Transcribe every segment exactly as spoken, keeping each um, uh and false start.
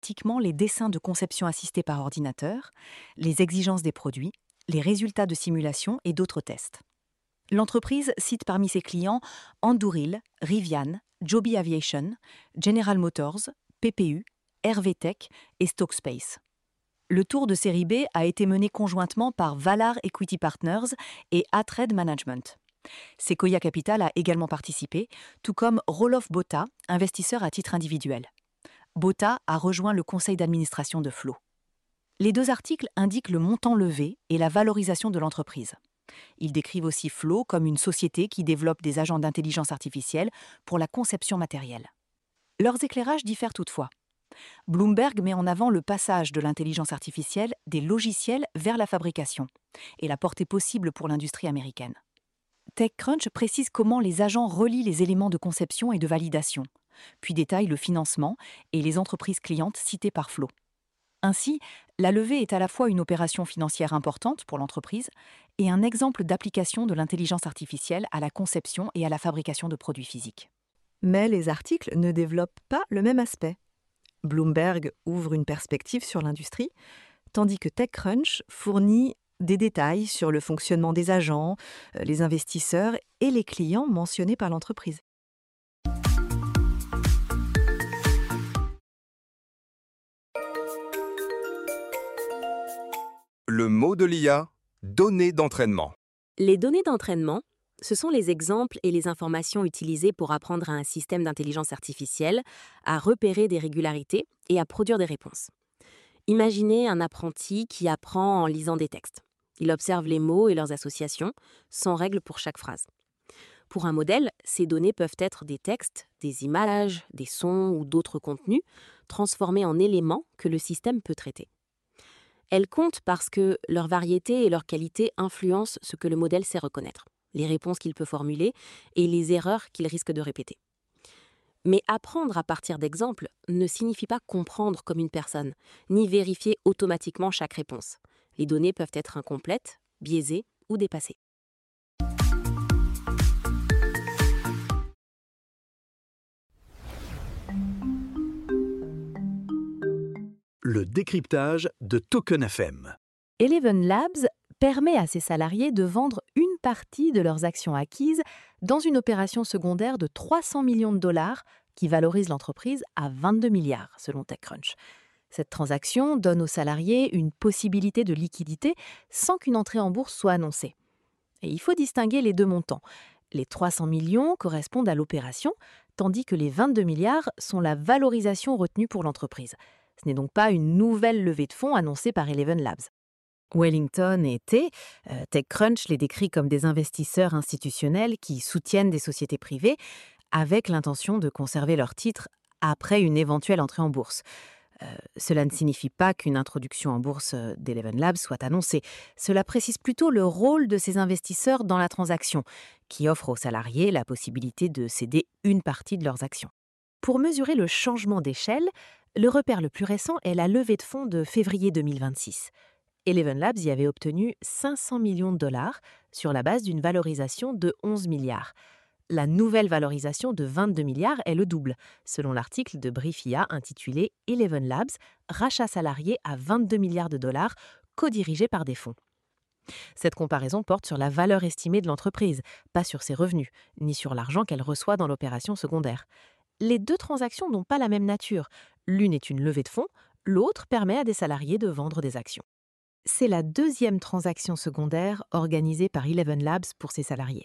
systématiquement les dessins de conception assistée par ordinateur, les exigences des produits, les résultats de simulation et d'autres tests. L'entreprise cite parmi ses clients Anduril, Rivian, Joby Aviation, General Motors, P P U, R V Tech et Stoke Space. Le tour de série B a été mené conjointement par Valar Equity Partners et Atred Management. Sequoia Capital a également participé, tout comme Roelof Botha, investisseur à titre individuel. Botha a rejoint le conseil d'administration de Flow. Les deux articles indiquent le montant levé et la valorisation de l'entreprise. Ils décrivent aussi Flow comme une société qui développe des agents d'intelligence artificielle pour la conception matérielle. Leurs éclairages diffèrent toutefois. Bloomberg met en avant le passage de l'intelligence artificielle des logiciels vers la fabrication et la portée possible pour l'industrie américaine. TechCrunch précise comment les agents relient les éléments de conception et de validation, puis détaille le financement et les entreprises clientes citées par Flow. Ainsi, la levée est à la fois une opération financière importante pour l'entreprise et un exemple d'application de l'intelligence artificielle à la conception et à la fabrication de produits physiques. Mais les articles ne développent pas le même aspect. Bloomberg ouvre une perspective sur l'industrie, tandis que TechCrunch fournit des détails sur le fonctionnement des agents, les investisseurs et les clients mentionnés par l'entreprise. Le mot de l'I A, données d'entraînement. Les données d'entraînement, ce sont les exemples et les informations utilisées pour apprendre à un système d'intelligence artificielle à repérer des régularités et à produire des réponses. Imaginez un apprenti qui apprend en lisant des textes. Il observe les mots et leurs associations, sans règle pour chaque phrase. Pour un modèle, ces données peuvent être des textes, des images, des sons ou d'autres contenus, transformés en éléments que le système peut traiter. Elles comptent parce que leur variété et leur qualité influencent ce que le modèle sait reconnaître, les réponses qu'il peut formuler et les erreurs qu'il risque de répéter. Mais apprendre à partir d'exemples ne signifie pas comprendre comme une personne, ni vérifier automatiquement chaque réponse. Les données peuvent être incomplètes, biaisées ou dépassées. Le décryptage de Token F M. Eleven Labs permet à ses salariés de vendre une partie de leurs actions acquises dans une opération secondaire de trois cents millions de dollars qui valorise l'entreprise à vingt-deux milliards, selon TechCrunch. Cette transaction donne aux salariés une possibilité de liquidité sans qu'une entrée en bourse soit annoncée. Et il faut distinguer les deux montants. Les trois cents millions correspondent à l'opération, tandis que les vingt-deux milliards sont la valorisation retenue pour l'entreprise. Ce n'est donc pas une nouvelle levée de fonds annoncée par Eleven Labs. Wellington et T, euh, TechCrunch les décrit comme des investisseurs institutionnels qui soutiennent des sociétés privées avec l'intention de conserver leurs titres après une éventuelle entrée en bourse. Euh, cela ne signifie pas qu'une introduction en bourse d'Eleven Labs soit annoncée. Cela précise plutôt le rôle de ces investisseurs dans la transaction, qui offre aux salariés la possibilité de céder une partie de leurs actions. Pour mesurer le changement d'échelle, le repère le plus récent est la levée de fonds de février deux mille vingt-six. Eleven Labs y avait obtenu cinq cents millions de dollars sur la base d'une valorisation de onze milliards. La nouvelle valorisation de vingt-deux milliards est le double, selon l'article de Briefia intitulé « Eleven Labs, rachat salarié à vingt-deux milliards de dollars, co-dirigé par des fonds ». Cette comparaison porte sur la valeur estimée de l'entreprise, pas sur ses revenus, ni sur l'argent qu'elle reçoit dans l'opération secondaire. Les deux transactions n'ont pas la même nature. L'une est une levée de fonds, l'autre permet à des salariés de vendre des actions. C'est la deuxième transaction secondaire organisée par Eleven Labs pour ses salariés.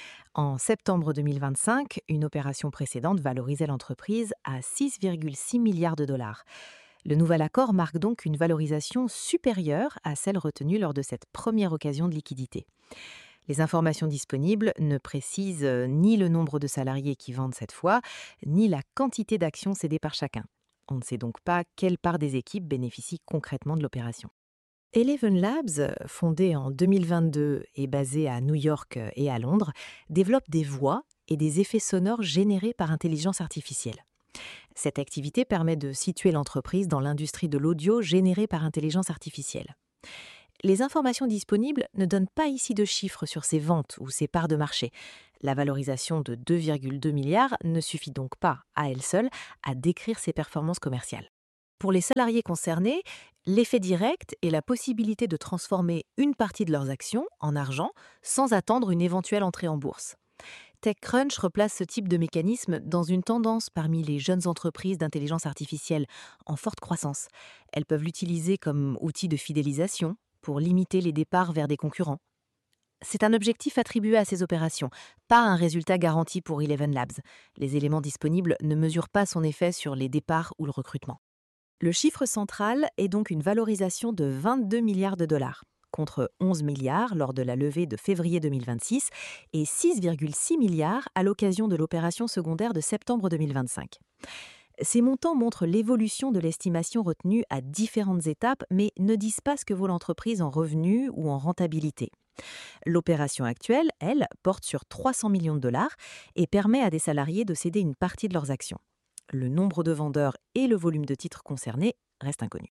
En septembre deux mille vingt-cinq, une opération précédente valorisait l'entreprise à six virgule six milliards de dollars. Le nouvel accord marque donc une valorisation supérieure à celle retenue lors de cette première occasion de liquidité. Les informations disponibles ne précisent ni le nombre de salariés qui vendent cette fois, ni la quantité d'actions cédées par chacun. On ne sait donc pas quelle part des équipes bénéficie concrètement de l'opération. Eleven Labs, fondée en deux mille vingt-deux et basée à New York et à Londres, développe des voix et des effets sonores générés par intelligence artificielle. Cette activité permet de situer l'entreprise dans l'industrie de l'audio générée par intelligence artificielle. Les informations disponibles ne donnent pas ici de chiffres sur ses ventes ou ses parts de marché. La valorisation de deux virgule deux milliards ne suffit donc pas, à elle seule, à décrire ses performances commerciales. Pour les salariés concernés, l'effet direct est la possibilité de transformer une partie de leurs actions en argent sans attendre une éventuelle entrée en bourse. TechCrunch replace ce type de mécanisme dans une tendance parmi les jeunes entreprises d'intelligence artificielle en forte croissance. Elles peuvent l'utiliser comme outil de fidélisation pour limiter les départs vers des concurrents. C'est un objectif attribué à ces opérations, pas un résultat garanti pour Eleven Labs. Les éléments disponibles ne mesurent pas son effet sur les départs ou le recrutement. Le chiffre central est donc une valorisation de vingt-deux milliards de dollars, contre onze milliards lors de la levée de février deux mille vingt-six et six virgule six milliards à l'occasion de l'opération secondaire de septembre deux mille vingt-cinq. Ces montants montrent l'évolution de l'estimation retenue à différentes étapes, mais ne disent pas ce que vaut l'entreprise en revenus ou en rentabilité. L'opération actuelle, elle, porte sur trois cents millions de dollars et permet à des salariés de céder une partie de leurs actions. Le nombre de vendeurs et le volume de titres concernés restent inconnus.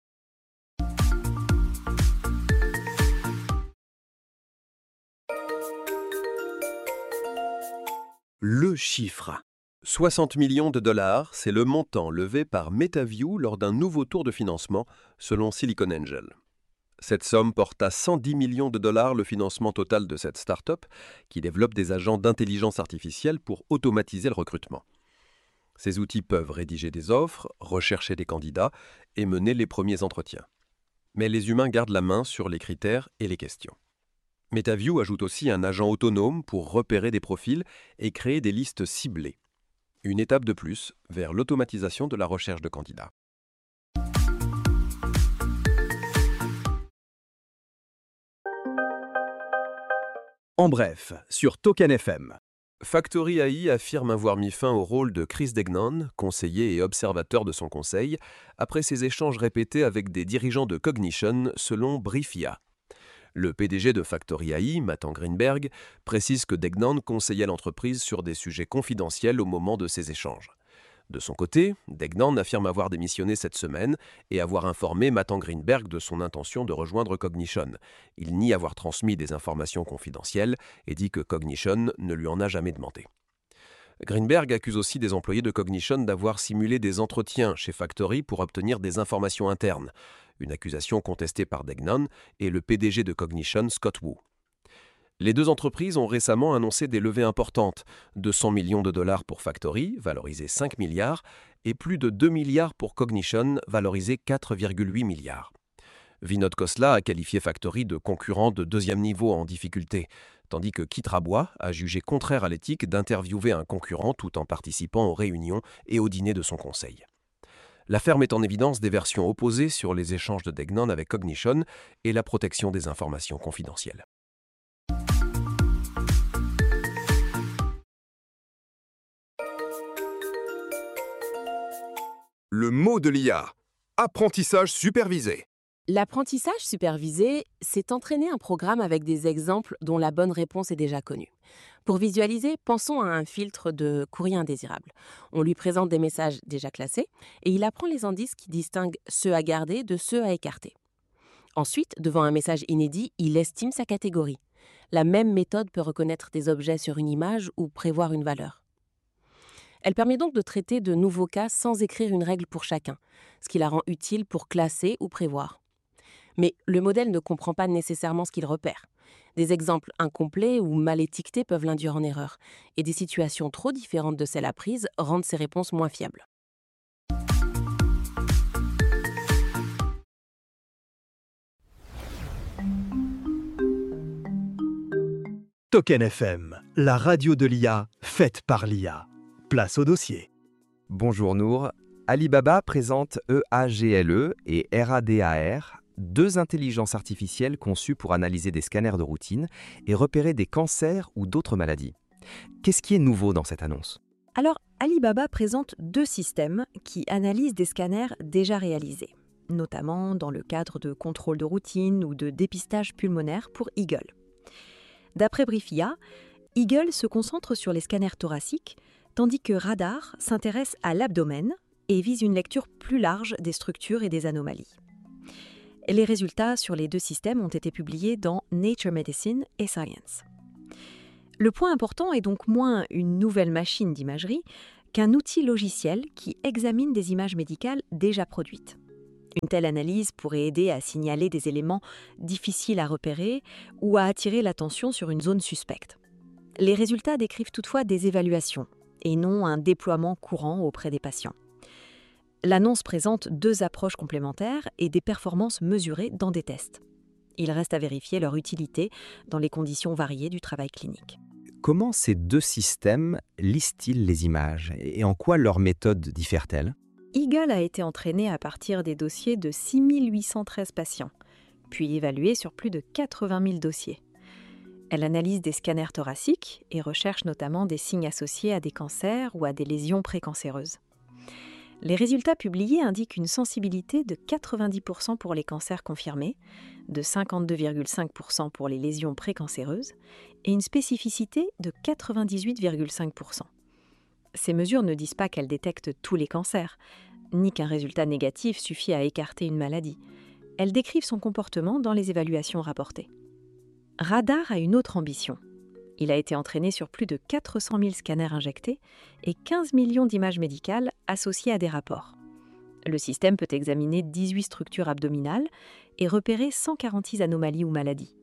Le chiffre. soixante millions de dollars, c'est le montant levé par MetaView lors d'un nouveau tour de financement, selon Silicon Angel. Cette somme porte à cent dix millions de dollars le financement total de cette start-up qui développe des agents d'intelligence artificielle pour automatiser le recrutement. Ces outils peuvent rédiger des offres, rechercher des candidats et mener les premiers entretiens. Mais les humains gardent la main sur les critères et les questions. MetaView ajoute aussi un agent autonome pour repérer des profils et créer des listes ciblées. Une étape de plus vers l'automatisation de la recherche de candidats. En bref, sur Token F M. Factory A I affirme avoir mis fin au rôle de Chris Degnan, conseiller et observateur de son conseil, après ses échanges répétés avec des dirigeants de Cognition, selon Briefia. Le P D G de Factory A I, Mathan Greenberg, précise que Degnan conseillait l'entreprise sur des sujets confidentiels au moment de ces échanges. De son côté, Degnan affirme avoir démissionné cette semaine et avoir informé Mathan Greenberg de son intention de rejoindre Cognition. Il nie avoir transmis des informations confidentielles et dit que Cognition ne lui en a jamais demandé. Greenberg accuse aussi des employés de Cognition d'avoir simulé des entretiens chez Factory pour obtenir des informations internes, une accusation contestée par Degnan et le P D G de Cognition, Scott Wu. Les deux entreprises ont récemment annoncé des levées importantes, deux cents millions de dollars pour Factory, valorisé cinq milliards, et plus de deux milliards pour Cognition, valorisé quatre virgule huit milliards. Vinod Khosla a qualifié Factory de concurrent de deuxième niveau en difficulté, tandis que Kit Rabois a jugé contraire à l'éthique d'interviewer un concurrent tout en participant aux réunions et aux dîners de son conseil. L'affaire met en évidence des versions opposées sur les échanges de Degnan avec Cognition et la protection des informations confidentielles. Le mot de l'I A. Apprentissage supervisé. L'apprentissage supervisé, c'est entraîner un programme avec des exemples dont la bonne réponse est déjà connue. Pour visualiser, pensons à un filtre de courrier indésirable. On lui présente des messages déjà classés et il apprend les indices qui distinguent ceux à garder de ceux à écarter. Ensuite, devant un message inédit, il estime sa catégorie. La même méthode peut reconnaître des objets sur une image ou prévoir une valeur. Elle permet donc de traiter de nouveaux cas sans écrire une règle pour chacun, ce qui la rend utile pour classer ou prévoir. Mais le modèle ne comprend pas nécessairement ce qu'il repère. Des exemples incomplets ou mal étiquetés peuvent l'induire en erreur, et des situations trop différentes de celles apprises rendent ses réponses moins fiables. Token F M, la radio de l'I A, faite par l'I A. Place au dossier. Bonjour Nour. Alibaba présente E A G L E et R A D A R, deux intelligences artificielles conçues pour analyser des scanners de routine et repérer des cancers ou d'autres maladies. Qu'est-ce qui est nouveau dans cette annonce ? Alors, Alibaba présente deux systèmes qui analysent des scanners déjà réalisés, notamment dans le cadre de contrôle de routine ou de dépistage pulmonaire pour Eagle. D'après Briefia, Eagle se concentre sur les scanners thoraciques, tandis que Radar s'intéresse à l'abdomen et vise une lecture plus large des structures et des anomalies. Les résultats sur les deux systèmes ont été publiés dans Nature Medicine et Science. Le point important est donc moins une nouvelle machine d'imagerie qu'un outil logiciel qui examine des images médicales déjà produites. Une telle analyse pourrait aider à signaler des éléments difficiles à repérer ou à attirer l'attention sur une zone suspecte. Les résultats décrivent toutefois des évaluations et non un déploiement courant auprès des patients. L'annonce présente deux approches complémentaires et des performances mesurées dans des tests. Il reste à vérifier leur utilité dans les conditions variées du travail clinique. Comment ces deux systèmes lisent-ils les images et en quoi leurs méthodes diffèrent-elles ? Eagle a été entraîné à partir des dossiers de six mille huit cent treize patients, puis évalué sur plus de quatre-vingt mille dossiers. Elle analyse des scanners thoraciques et recherche notamment des signes associés à des cancers ou à des lésions précancéreuses. Les résultats publiés indiquent une sensibilité de quatre-vingt-dix pour cent pour les cancers confirmés, de cinquante-deux virgule cinq pour cent pour les lésions précancéreuses et une spécificité de quatre-vingt-dix-huit virgule cinq pour cent. Ces mesures ne disent pas qu'elles détectent tous les cancers, ni qu'un résultat négatif suffit à écarter une maladie. Elles décrivent son comportement dans les évaluations rapportées. Radar a une autre ambition. Il a été entraîné sur plus de quatre cent mille scanners injectés et quinze millions d'images médicales associées à des rapports. Le système peut examiner dix-huit structures abdominales et repérer cent quarante-six anomalies ou maladies.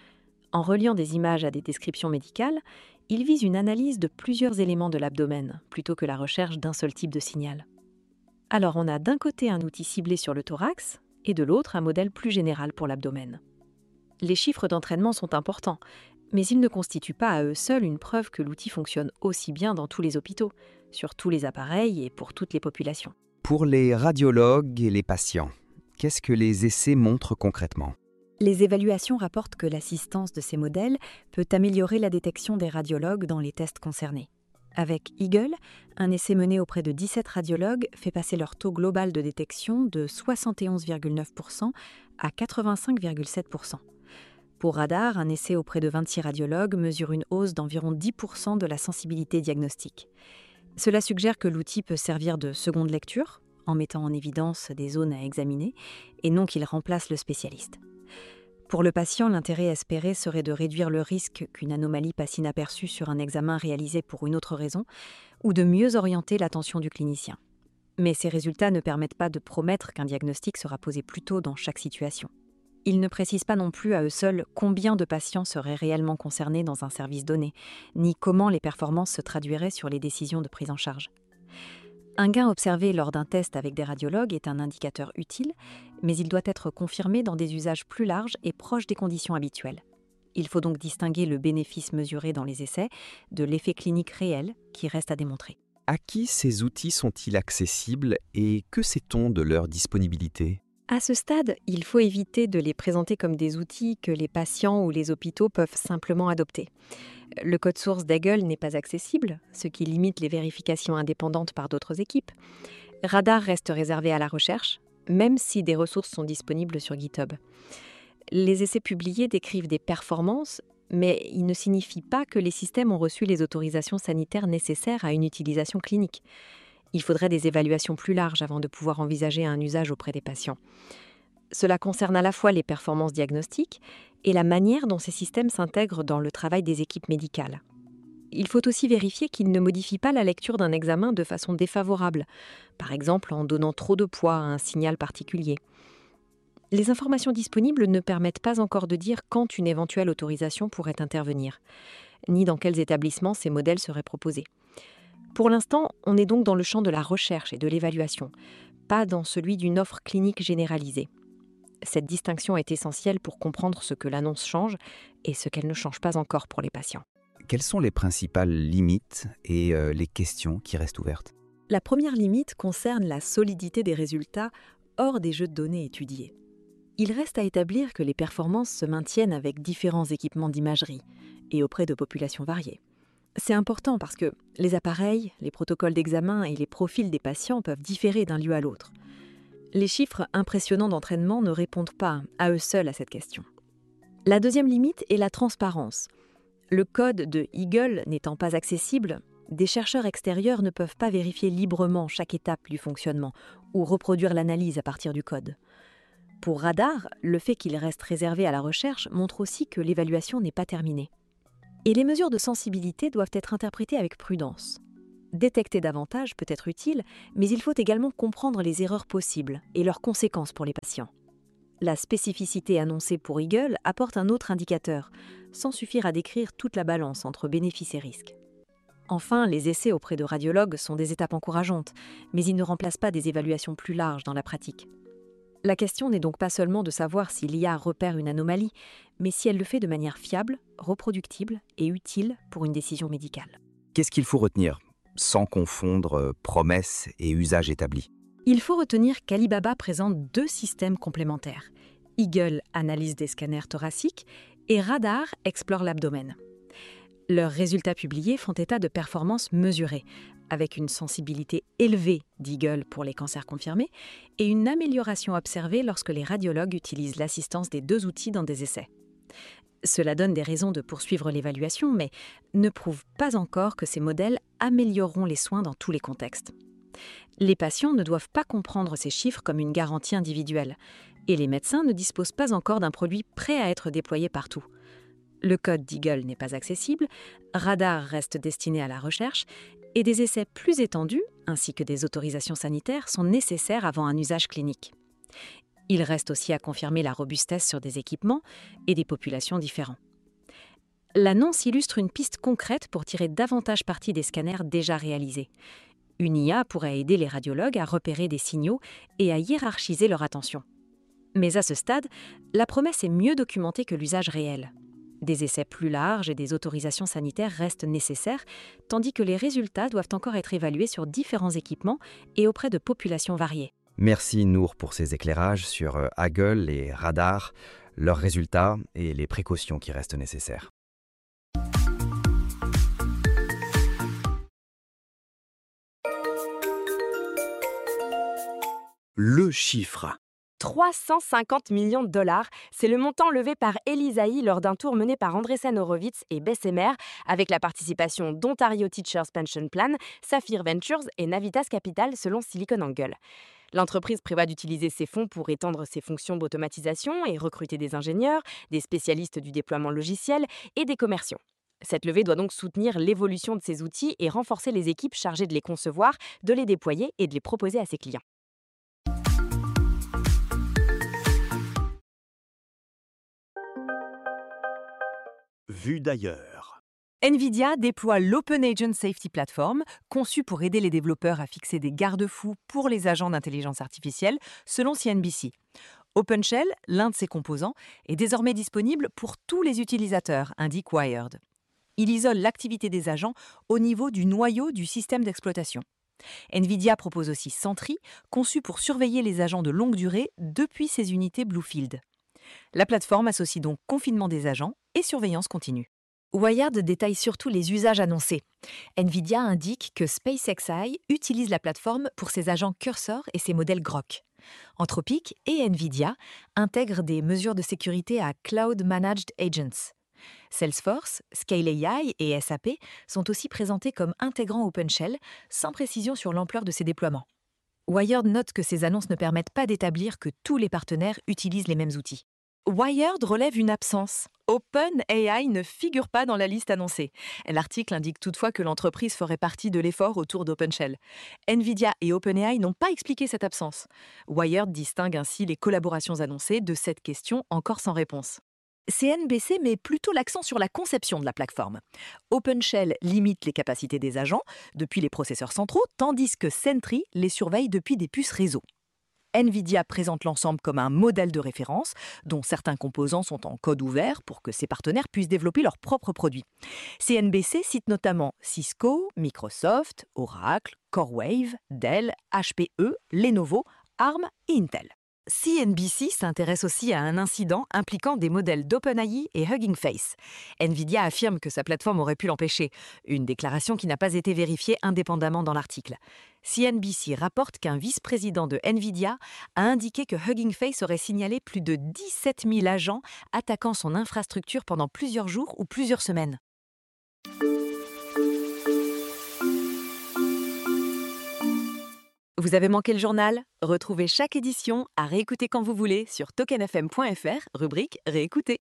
En reliant des images à des descriptions médicales, il vise une analyse de plusieurs éléments de l'abdomen, plutôt que la recherche d'un seul type de signal. Alors on a d'un côté un outil ciblé sur le thorax, et de l'autre un modèle plus général pour l'abdomen. Les chiffres d'entraînement sont importants, mais ils ne constituent pas à eux seuls une preuve que l'outil fonctionne aussi bien dans tous les hôpitaux, sur tous les appareils et pour toutes les populations. Pour les radiologues et les patients, qu'est-ce que les essais montrent concrètement ? Les évaluations rapportent que l'assistance de ces modèles peut améliorer la détection des radiologues dans les tests concernés. Avec Eagle, un essai mené auprès de dix-sept radiologues fait passer leur taux global de détection de soixante et onze virgule neuf pour cent à quatre-vingt-cinq virgule sept pour cent. Pour Radar, un essai auprès de vingt-six radiologues mesure une hausse d'environ dix pour cent de la sensibilité diagnostique. Cela suggère que l'outil peut servir de seconde lecture, en mettant en évidence des zones à examiner, et non qu'il remplace le spécialiste. Pour le patient, l'intérêt espéré serait de réduire le risque qu'une anomalie passe inaperçue sur un examen réalisé pour une autre raison, ou de mieux orienter l'attention du clinicien. Mais ces résultats ne permettent pas de promettre qu'un diagnostic sera posé plus tôt dans chaque situation. Ils ne précisent pas non plus à eux seuls combien de patients seraient réellement concernés dans un service donné, ni comment les performances se traduiraient sur les décisions de prise en charge. Un gain observé lors d'un test avec des radiologues est un indicateur utile, mais il doit être confirmé dans des usages plus larges et proches des conditions habituelles. Il faut donc distinguer le bénéfice mesuré dans les essais de l'effet clinique réel qui reste à démontrer. À qui ces outils sont-ils accessibles et que sait-on de leur disponibilité ? À ce stade, il faut éviter de les présenter comme des outils que les patients ou les hôpitaux peuvent simplement adopter. Le code source d'Eagle n'est pas accessible, ce qui limite les vérifications indépendantes par d'autres équipes. Radar reste réservé à la recherche, même si des ressources sont disponibles sur GitHub. Les essais publiés décrivent des performances, mais ils ne signifient pas que les systèmes ont reçu les autorisations sanitaires nécessaires à une utilisation clinique. Il faudrait des évaluations plus larges avant de pouvoir envisager un usage auprès des patients. Cela concerne à la fois les performances diagnostiques et la manière dont ces systèmes s'intègrent dans le travail des équipes médicales. Il faut aussi vérifier qu'ils ne modifient pas la lecture d'un examen de façon défavorable, par exemple en donnant trop de poids à un signal particulier. Les informations disponibles ne permettent pas encore de dire quand une éventuelle autorisation pourrait intervenir, ni dans quels établissements ces modèles seraient proposés. Pour l'instant, on est donc dans le champ de la recherche et de l'évaluation, pas dans celui d'une offre clinique généralisée. Cette distinction est essentielle pour comprendre ce que l'annonce change et ce qu'elle ne change pas encore pour les patients. Quelles sont les principales limites et euh, les questions qui restent ouvertes ? La première limite concerne la solidité des résultats hors des jeux de données étudiés. Il reste à établir que les performances se maintiennent avec différents équipements d'imagerie et auprès de populations variées. C'est important parce que les appareils, les protocoles d'examen et les profils des patients peuvent différer d'un lieu à l'autre. Les chiffres impressionnants d'entraînement ne répondent pas à eux seuls à cette question. La deuxième limite est la transparence. Le code de Eagle n'étant pas accessible, des chercheurs extérieurs ne peuvent pas vérifier librement chaque étape du fonctionnement ou reproduire l'analyse à partir du code. Pour Radar, le fait qu'il reste réservé à la recherche montre aussi que l'évaluation n'est pas terminée. Et les mesures de sensibilité doivent être interprétées avec prudence. Détecter davantage peut être utile, mais il faut également comprendre les erreurs possibles et leurs conséquences pour les patients. La spécificité annoncée pour Eagle apporte un autre indicateur, sans suffire à décrire toute la balance entre bénéfices et risques. Enfin, les essais auprès de radiologues sont des étapes encourageantes, mais ils ne remplacent pas des évaluations plus larges dans la pratique. La question n'est donc pas seulement de savoir si l'I A repère une anomalie, mais si elle le fait de manière fiable, reproductible et utile pour une décision médicale. Qu'est-ce qu'il faut retenir, sans confondre promesses et usages établis? Il faut retenir qu'Alibaba présente deux systèmes complémentaires. Eagle analyse des scanners thoraciques et Radar explore l'abdomen. Leurs résultats publiés font état de performances mesurées, avec une sensibilité élevée d'Eagle pour les cancers confirmés et une amélioration observée lorsque les radiologues utilisent l'assistance des deux outils dans des essais. Cela donne des raisons de poursuivre l'évaluation, mais ne prouve pas encore que ces modèles amélioreront les soins dans tous les contextes. Les patients ne doivent pas comprendre ces chiffres comme une garantie individuelle, et les médecins ne disposent pas encore d'un produit prêt à être déployé partout. Le code d'Eagle n'est pas accessible, Radar reste destiné à la recherche, et des essais plus étendus, ainsi que des autorisations sanitaires, sont nécessaires avant un usage clinique. Il reste aussi à confirmer la robustesse sur des équipements et des populations différents. L'annonce illustre une piste concrète pour tirer davantage parti des scanners déjà réalisés. Une I A pourrait aider les radiologues à repérer des signaux et à hiérarchiser leur attention. Mais à ce stade, la promesse est mieux documentée que l'usage réel. Des essais plus larges et des autorisations sanitaires restent nécessaires, tandis que les résultats doivent encore être évalués sur différents équipements et auprès de populations variées. Merci Nour pour ces éclairages sur Eagle et Radar, leurs résultats et les précautions qui restent nécessaires. Le chiffre. trois cent cinquante millions de dollars, c'est le montant levé par Elisaï lors d'un tour mené par Andreessen Horowitz et Bessemer, avec la participation d'Ontario Teachers Pension Plan, Saphir Ventures et Navitas Capital selon SiliconANGLE. L'entreprise prévoit d'utiliser ces fonds pour étendre ses fonctions d'automatisation et recruter des ingénieurs, des spécialistes du déploiement logiciel et des commerciaux. Cette levée doit donc soutenir l'évolution de ces outils et renforcer les équipes chargées de les concevoir, de les déployer et de les proposer à ses clients. Vue d'ailleurs. NVIDIA déploie l'Open Agent Safety Platform, conçue pour aider les développeurs à fixer des garde-fous pour les agents d'intelligence artificielle, selon C N B C. OpenShell, l'un de ses composants, est désormais disponible pour tous les utilisateurs, indique Wired. Il isole l'activité des agents au niveau du noyau du système d'exploitation. NVIDIA propose aussi Sentry, conçu pour surveiller les agents de longue durée depuis ses unités Bluefield. La plateforme associe donc confinement des agents et surveillance continue. Wired détaille surtout les usages annoncés. NVIDIA indique que SpaceXI utilise la plateforme pour ses agents Cursor et ses modèles Grok. Anthropic et NVIDIA intègrent des mesures de sécurité à Cloud Managed Agents. Salesforce, Scale A I et S A P sont aussi présentés comme intégrant OpenShell, sans précision sur l'ampleur de ces déploiements. Wired note que ces annonces ne permettent pas d'établir que tous les partenaires utilisent les mêmes outils. Wired relève une absence. OpenAI ne figure pas dans la liste annoncée. L'article indique toutefois que l'entreprise ferait partie de l'effort autour d'OpenShell. NVIDIA et OpenAI n'ont pas expliqué cette absence. Wired distingue ainsi les collaborations annoncées de cette question encore sans réponse. C N B C met plutôt l'accent sur la conception de la plateforme. OpenShell limite les capacités des agents depuis les processeurs centraux, tandis que Sentry les surveille depuis des puces réseau. NVIDIA présente l'ensemble comme un modèle de référence, dont certains composants sont en code ouvert pour que ses partenaires puissent développer leurs propres produits. C N B C cite notamment Cisco, Microsoft, Oracle, CoreWave, Dell, H P E, Lenovo, ARM et Intel. C N B C s'intéresse aussi à un incident impliquant des modèles d'OpenAI et Hugging Face. NVIDIA affirme que sa plateforme aurait pu l'empêcher, une déclaration qui n'a pas été vérifiée indépendamment dans l'article. C N B C rapporte qu'un vice-président de NVIDIA a indiqué que Hugging Face aurait signalé plus de dix-sept mille agents attaquant son infrastructure pendant plusieurs jours ou plusieurs semaines. Vous avez manqué le journal? Retrouvez chaque édition à réécouter quand vous voulez sur token f m point f r, rubrique Réécouter.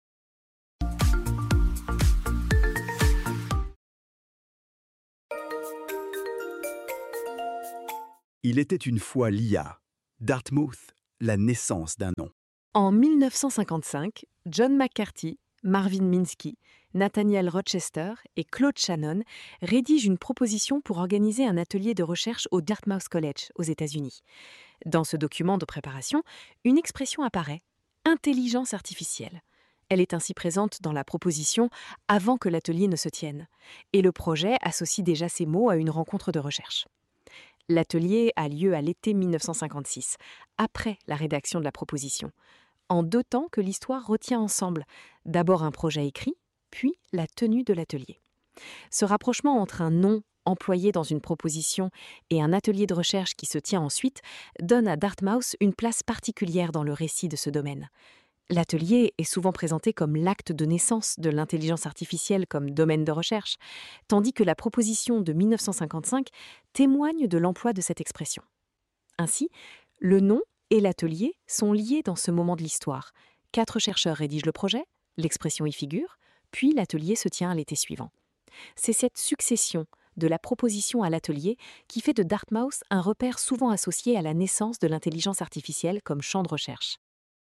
Il était une fois l'I A. Dartmouth, la naissance d'un nom. En mille neuf cent cinquante-cinq, John McCarthy, Marvin Minsky, Nathaniel Rochester et Claude Shannon rédigent une proposition pour organiser un atelier de recherche au Dartmouth College, aux États-Unis. Dans ce document de préparation, une expression apparaît, intelligence artificielle. Elle est ainsi présente dans la proposition avant que l'atelier ne se tienne. Et le projet associe déjà ces mots à une rencontre de recherche. L'atelier a lieu à l'été mille neuf cent cinquante-six, après la rédaction de la proposition, en deux temps que l'histoire retient ensemble, d'abord un projet écrit, puis la tenue de l'atelier. Ce rapprochement entre un nom employé dans une proposition et un atelier de recherche qui se tient ensuite donne à Dartmouth une place particulière dans le récit de ce domaine. L'atelier est souvent présenté comme l'acte de naissance de l'intelligence artificielle comme domaine de recherche, tandis que la proposition de mille neuf cent cinquante-cinq témoigne de l'emploi de cette expression. Ainsi, le nom et l'atelier sont liés dans ce moment de l'histoire. Quatre chercheurs rédigent le projet, l'expression y figure, puis l'atelier se tient à l'été suivant. C'est cette succession de la proposition à l'atelier qui fait de Dartmouth un repère souvent associé à la naissance de l'intelligence artificielle comme champ de recherche.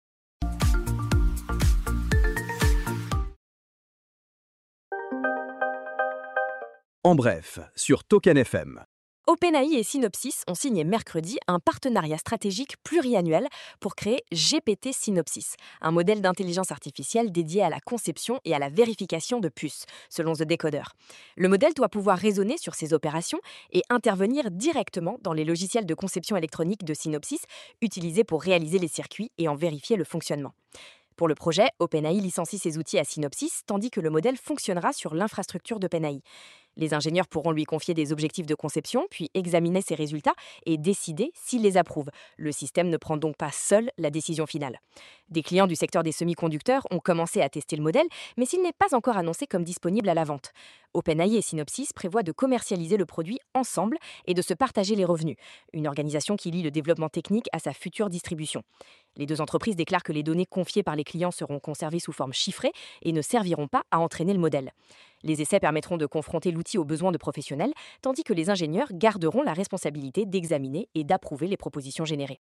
En bref, sur Token F M. OpenAI et Synopsys ont signé mercredi un partenariat stratégique pluriannuel pour créer G P T Synopsys, un modèle d'intelligence artificielle dédié à la conception et à la vérification de puces, selon The Decoder. Le modèle doit pouvoir raisonner sur ces opérations et intervenir directement dans les logiciels de conception électronique de Synopsys, utilisés pour réaliser les circuits et en vérifier le fonctionnement. Pour le projet, OpenAI licencie ses outils à Synopsys, tandis que le modèle fonctionnera sur l'infrastructure d'OpenAI. Les ingénieurs pourront lui confier des objectifs de conception, puis examiner ses résultats et décider s'ils les approuvent. Le système ne prend donc pas seul la décision finale. Des clients du secteur des semi-conducteurs ont commencé à tester le modèle, mais il n'est pas encore annoncé comme disponible à la vente. OpenAI et Synopsys prévoient de commercialiser le produit ensemble et de se partager les revenus, une organisation qui lie le développement technique à sa future distribution. Les deux entreprises déclarent que les données confiées par les clients seront conservées sous forme chiffrée et ne serviront pas à entraîner le modèle. Les essais permettront de confronter l'outil aux besoins de professionnels, tandis que les ingénieurs garderont la responsabilité d'examiner et d'approuver les propositions générées.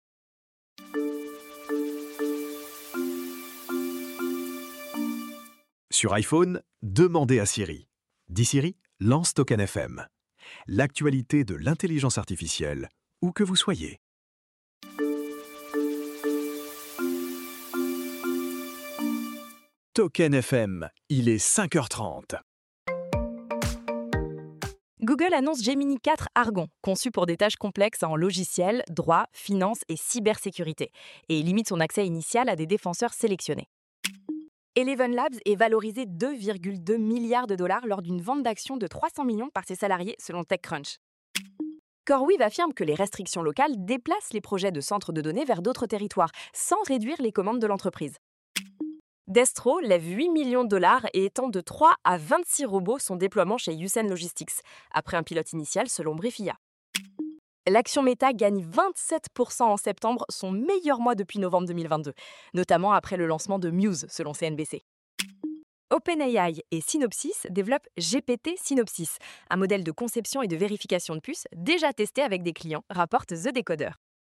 Sur iPhone, demandez à Siri. Dis Siri, lance Token F M. L'actualité de l'intelligence artificielle, où que vous soyez. Token F M, il est cinq heures trente. Google annonce Gemini quatre Argon, conçu pour des tâches complexes en logiciel, droit, finance et cybersécurité, et limite son accès initial à des défenseurs sélectionnés. Eleven Labs est valorisé deux virgule deux milliards de dollars lors d'une vente d'actions de trois cents millions par ses salariés, selon TechCrunch. CoreWeave affirme que les restrictions locales déplacent les projets de centres de données vers d'autres territoires, sans réduire les commandes de l'entreprise. Destro lève huit millions de dollars et étend de trois à vingt-six robots son déploiement chez Usain Logistics, après un pilote initial selon Briefia. L'action Meta gagne vingt-sept pour cent en septembre, son meilleur mois depuis novembre deux mille vingt-deux, notamment après le lancement de Muse, selon C N B C. OpenAI et Synopsys développent G P T Synopsys, un modèle de conception et de vérification de puces déjà testé avec des clients, rapporte The Decoder.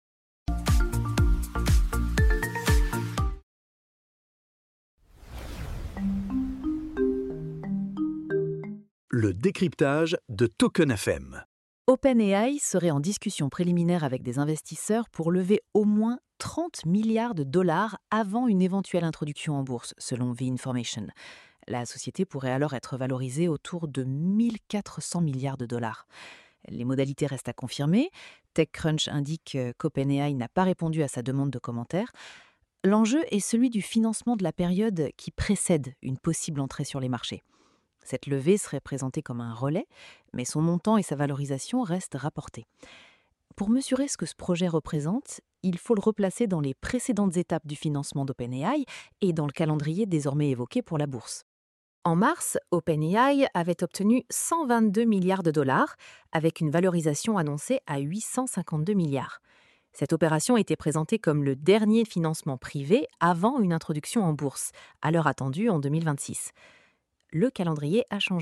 Le décryptage de Token F M. OpenAI serait en discussion préliminaire avec des investisseurs pour lever au moins trente milliards de dollars avant une éventuelle introduction en bourse, selon The Information. La société pourrait alors être valorisée autour de mille quatre cents milliards de dollars. Les modalités restent à confirmer. TechCrunch indique qu'OpenAI n'a pas répondu à sa demande de commentaires. L'enjeu est celui du financement de la période qui précède une possible entrée sur les marchés. Cette levée serait présentée comme un relais, mais son montant et sa valorisation restent rapportés. Pour mesurer ce que ce projet représente, il faut le replacer dans les précédentes étapes du financement d'OpenAI et dans le calendrier désormais évoqué pour la bourse. En mars, OpenAI avait obtenu cent vingt-deux milliards de dollars, avec une valorisation annoncée à huit cent cinquante-deux milliards. Cette opération était présentée comme le dernier financement privé avant une introduction en bourse, à l'heure attendue en deux mille vingt-six. Le calendrier a changé.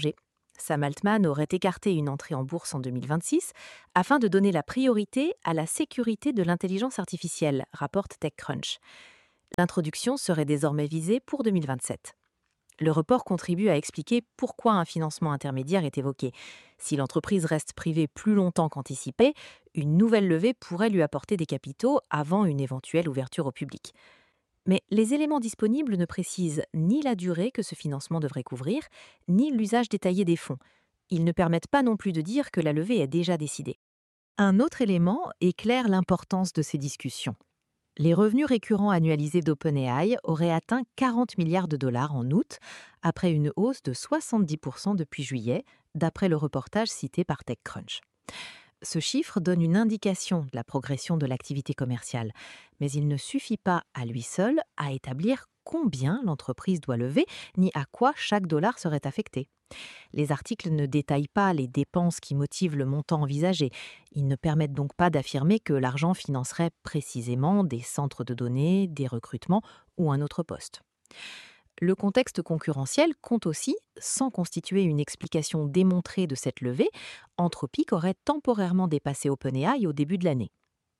Sam Altman aurait écarté une entrée en bourse en deux mille vingt-six afin de donner la priorité à la sécurité de l'intelligence artificielle, rapporte TechCrunch. L'introduction serait désormais visée pour deux mille vingt-sept. Le report contribue à expliquer pourquoi un financement intermédiaire est évoqué. Si l'entreprise reste privée plus longtemps qu'anticipé, une nouvelle levée pourrait lui apporter des capitaux avant une éventuelle ouverture au public. Mais les éléments disponibles ne précisent ni la durée que ce financement devrait couvrir, ni l'usage détaillé des fonds. Ils ne permettent pas non plus de dire que la levée est déjà décidée. Un autre élément éclaire l'importance de ces discussions. Les revenus récurrents annualisés d'OpenAI auraient atteint quarante milliards de dollars en août, après une hausse de soixante-dix pour cent depuis juillet, d'après le reportage cité par TechCrunch. Ce chiffre donne une indication de la progression de l'activité commerciale, mais il ne suffit pas à lui seul à établir combien l'entreprise doit lever, ni à quoi chaque dollar serait affecté. Les articles ne détaillent pas les dépenses qui motivent le montant envisagé. Ils ne permettent donc pas d'affirmer que l'argent financerait précisément des centres de données, des recrutements ou un autre poste. Le contexte concurrentiel compte aussi, sans constituer une explication démontrée de cette levée, Anthropic aurait temporairement dépassé OpenAI au début de l'année.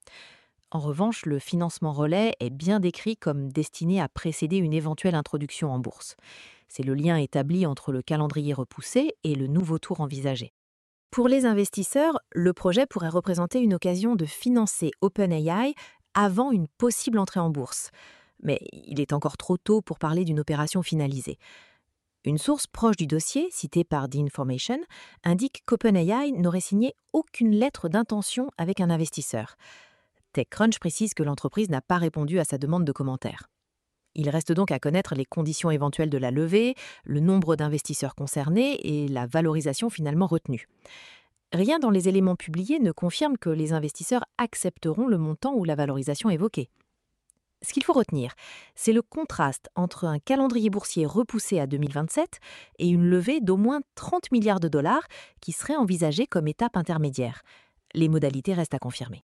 En revanche, le financement relais est bien décrit comme destiné à précéder une éventuelle introduction en bourse. C'est le lien établi entre le calendrier repoussé et le nouveau tour envisagé. Pour les investisseurs, le projet pourrait représenter une occasion de financer OpenAI avant une possible entrée en bourse. Mais il est encore trop tôt pour parler d'une opération finalisée. Une source proche du dossier, citée par The Information, indique qu'OpenAI n'aurait signé aucune lettre d'intention avec un investisseur. TechCrunch précise que l'entreprise n'a pas répondu à sa demande de commentaire. Il reste donc à connaître les conditions éventuelles de la levée, le nombre d'investisseurs concernés et la valorisation finalement retenue. Rien dans les éléments publiés ne confirme que les investisseurs accepteront le montant ou la valorisation évoquée. Ce qu'il faut retenir, c'est le contraste entre un calendrier boursier repoussé à deux mille vingt-sept et une levée d'au moins trente milliards de dollars qui serait envisagée comme étape intermédiaire. Les modalités restent à confirmer.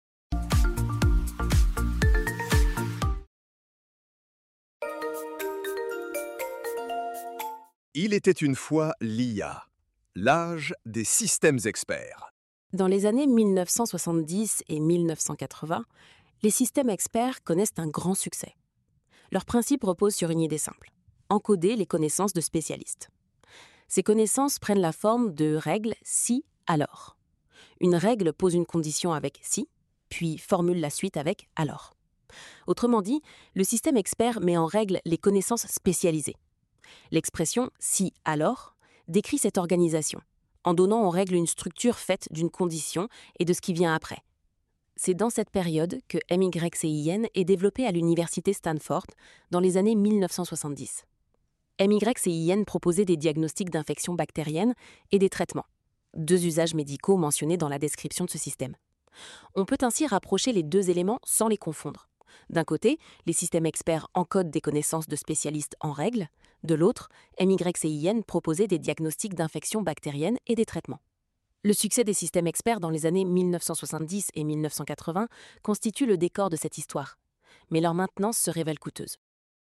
Il était une fois l'I A, l'âge des systèmes experts. Dans les années mille neuf cent soixante-dix et mille neuf cent quatre-vingts, les systèmes experts connaissent un grand succès. Leur principe repose sur une idée simple: encoder les connaissances de spécialistes. Ces connaissances prennent la forme de règles si, alors. Une règle pose une condition avec si, puis formule la suite avec alors. Autrement dit, le système expert met en règle les connaissances spécialisées. L'expression « si, alors » décrit cette organisation, en donnant en règle une structure faite d'une condition et de ce qui vient après. C'est dans cette période que M Y C I N est développé à l'université Stanford dans les années mille neuf cent soixante-dix. M Y C I N proposait des diagnostics d'infections bactériennes et des traitements, deux usages médicaux mentionnés dans la description de ce système. On peut ainsi rapprocher les deux éléments sans les confondre. D'un côté, les systèmes experts encodent des connaissances de spécialistes en règles. De l'autre, M Y C I N proposait des diagnostics d'infections bactériennes et des traitements. Le succès des systèmes experts dans les années mille neuf cent soixante-dix et mille neuf cent quatre-vingts constitue le décor de cette histoire. Mais leur maintenance se révèle coûteuse.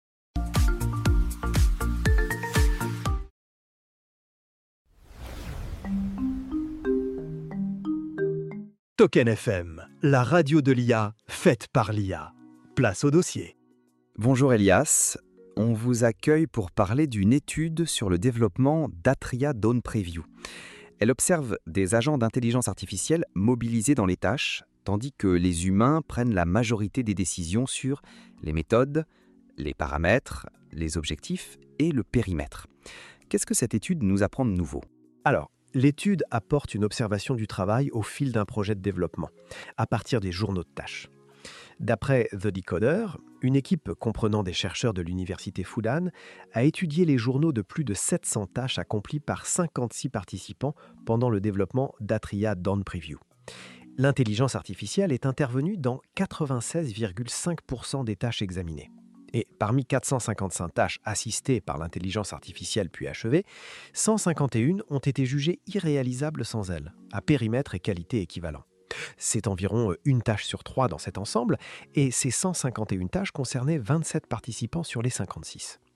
Token F M, la radio de l'I A, faite par l'I A. Place au dossier. Bonjour Elias, on vous accueille pour parler d'une étude sur le développement d'Atria Dawn Preview. Elle observe des agents d'intelligence artificielle mobilisés dans les tâches, tandis que les humains prennent la majorité des décisions sur les méthodes, les paramètres, les objectifs et le périmètre. Qu'est-ce que cette étude nous apprend de nouveau ? Alors, l'étude apporte une observation du travail au fil d'un projet de développement, à partir des journaux de tâches. D'après The Decoder, une équipe comprenant des chercheurs de l'université Fudan a étudié les journaux de plus de sept cents tâches accomplies par cinquante-six participants pendant le développement d'Atria Dawn Preview. L'intelligence artificielle est intervenue dans quatre-vingt-seize virgule cinq pour cent des tâches examinées. Et parmi quatre cent cinquante-cinq tâches assistées par l'intelligence artificielle puis achevées, cent cinquante et un ont été jugées irréalisables sans elle, à périmètre et qualité équivalents. C'est environ une tâche sur trois dans cet ensemble, et ces cent cinquante et un tâches concernaient vingt-sept participants sur les cinquante-six.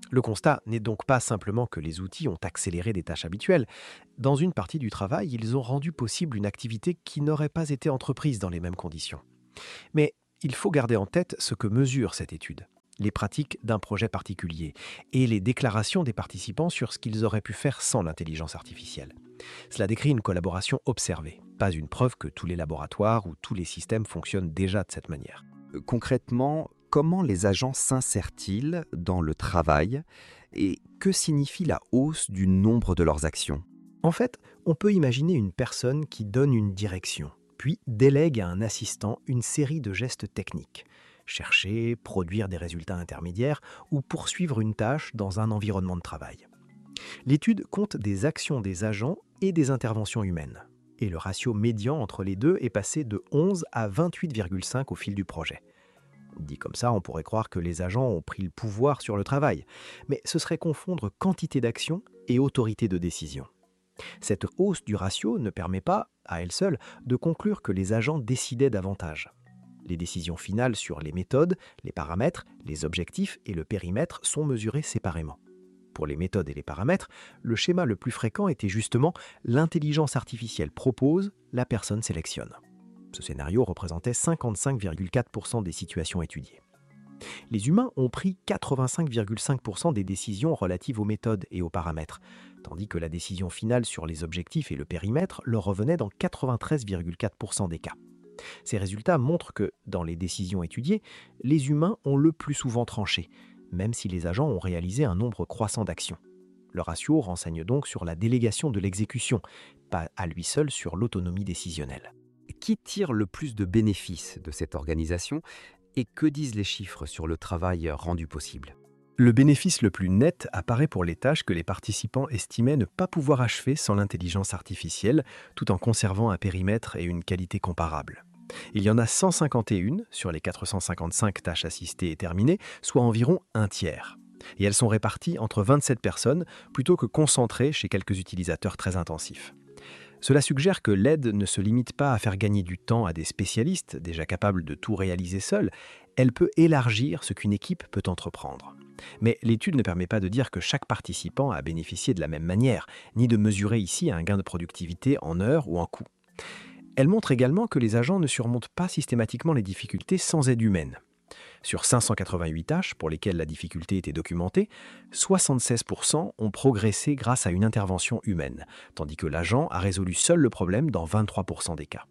Le constat n'est donc pas simplement que les outils ont accéléré des tâches habituelles. Dans une partie du travail, ils ont rendu possible une activité qui n'aurait pas été entreprise dans les mêmes conditions. Mais il faut garder en tête ce que mesure cette étude, les pratiques d'un projet particulier et les déclarations des participants sur ce qu'ils auraient pu faire sans l'intelligence artificielle. Cela décrit une collaboration observée, pas une preuve que tous les laboratoires ou tous les systèmes fonctionnent déjà de cette manière. Concrètement, comment les agents s'insèrent-ils dans le travail et que signifie la hausse du nombre de leurs actions? En fait, on peut imaginer une personne qui donne une direction, puis délègue à un assistant une série de gestes techniques. Chercher, produire des résultats intermédiaires ou poursuivre une tâche dans un environnement de travail. L'étude compte des actions des agents et des interventions humaines. Et le ratio médian entre les deux est passé de onze à vingt-huit virgule cinq au fil du projet. Dit comme ça, on pourrait croire que les agents ont pris le pouvoir sur le travail, mais ce serait confondre quantité d'action et autorité de décision. Cette hausse du ratio ne permet pas, à elle seule, de conclure que les agents décidaient davantage. Les décisions finales sur les méthodes, les paramètres, les objectifs et le périmètre sont mesurées séparément. Pour les méthodes et les paramètres, le schéma le plus fréquent était justement l'intelligence artificielle propose, la personne sélectionne. Ce scénario représentait cinquante-cinq virgule quatre pour cent des situations étudiées. Les humains ont pris quatre-vingt-cinq virgule cinq pour cent des décisions relatives aux méthodes et aux paramètres, tandis que la décision finale sur les objectifs et le périmètre leur revenait dans quatre-vingt-treize virgule quatre pour cent des cas. Ces résultats montrent que, dans les décisions étudiées, les humains ont le plus souvent tranché, même si les agents ont réalisé un nombre croissant d'actions. Le ratio renseigne donc sur la délégation de l'exécution, pas à lui seul sur l'autonomie décisionnelle. Qui tire le plus de bénéfices de cette organisation et que disent les chiffres sur le travail rendu possible? Le bénéfice le plus net apparaît pour les tâches que les participants estimaient ne pas pouvoir achever sans l'intelligence artificielle, tout en conservant un périmètre et une qualité comparables. Il y en a cent cinquante et une sur les quatre cent cinquante-cinq tâches assistées et terminées, soit environ un tiers. Et elles sont réparties entre vingt-sept personnes plutôt que concentrées chez quelques utilisateurs très intensifs. Cela suggère que l'aide ne se limite pas à faire gagner du temps à des spécialistes déjà capables de tout réaliser seuls, elle peut élargir ce qu'une équipe peut entreprendre. Mais l'étude ne permet pas de dire que chaque participant a bénéficié de la même manière, ni de mesurer ici un gain de productivité en heures ou en coûts. Elle montre également que les agents ne surmontent pas systématiquement les difficultés sans aide humaine. Sur cinq cent quatre-vingt-huit tâches pour lesquelles la difficulté était documentée, soixante-seize pour cent ont progressé grâce à une intervention humaine, tandis que l'agent a résolu seul le problème dans vingt-trois pour cent des cas.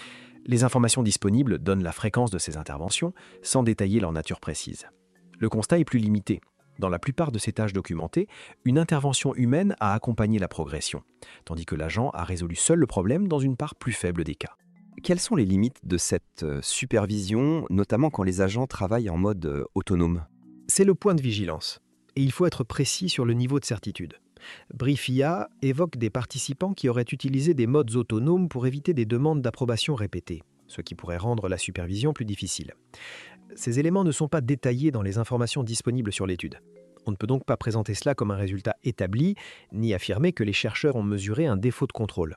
Les informations disponibles donnent la fréquence de ces interventions, sans détailler leur nature précise. Le constat est plus limité. Dans la plupart de ces tâches documentées, une intervention humaine a accompagné la progression, tandis que l'agent a résolu seul le problème dans une part plus faible des cas. Quelles sont les limites de cette supervision, notamment quand les agents travaillent en mode autonome? C'est le point de vigilance, et il faut être précis sur le niveau de certitude. Briefia évoque des participants qui auraient utilisé des modes autonomes pour éviter des demandes d'approbation répétées, ce qui pourrait rendre la supervision plus difficile. Ces éléments ne sont pas détaillés dans les informations disponibles sur l'étude. On ne peut donc pas présenter cela comme un résultat établi, ni affirmer que les chercheurs ont mesuré un défaut de contrôle.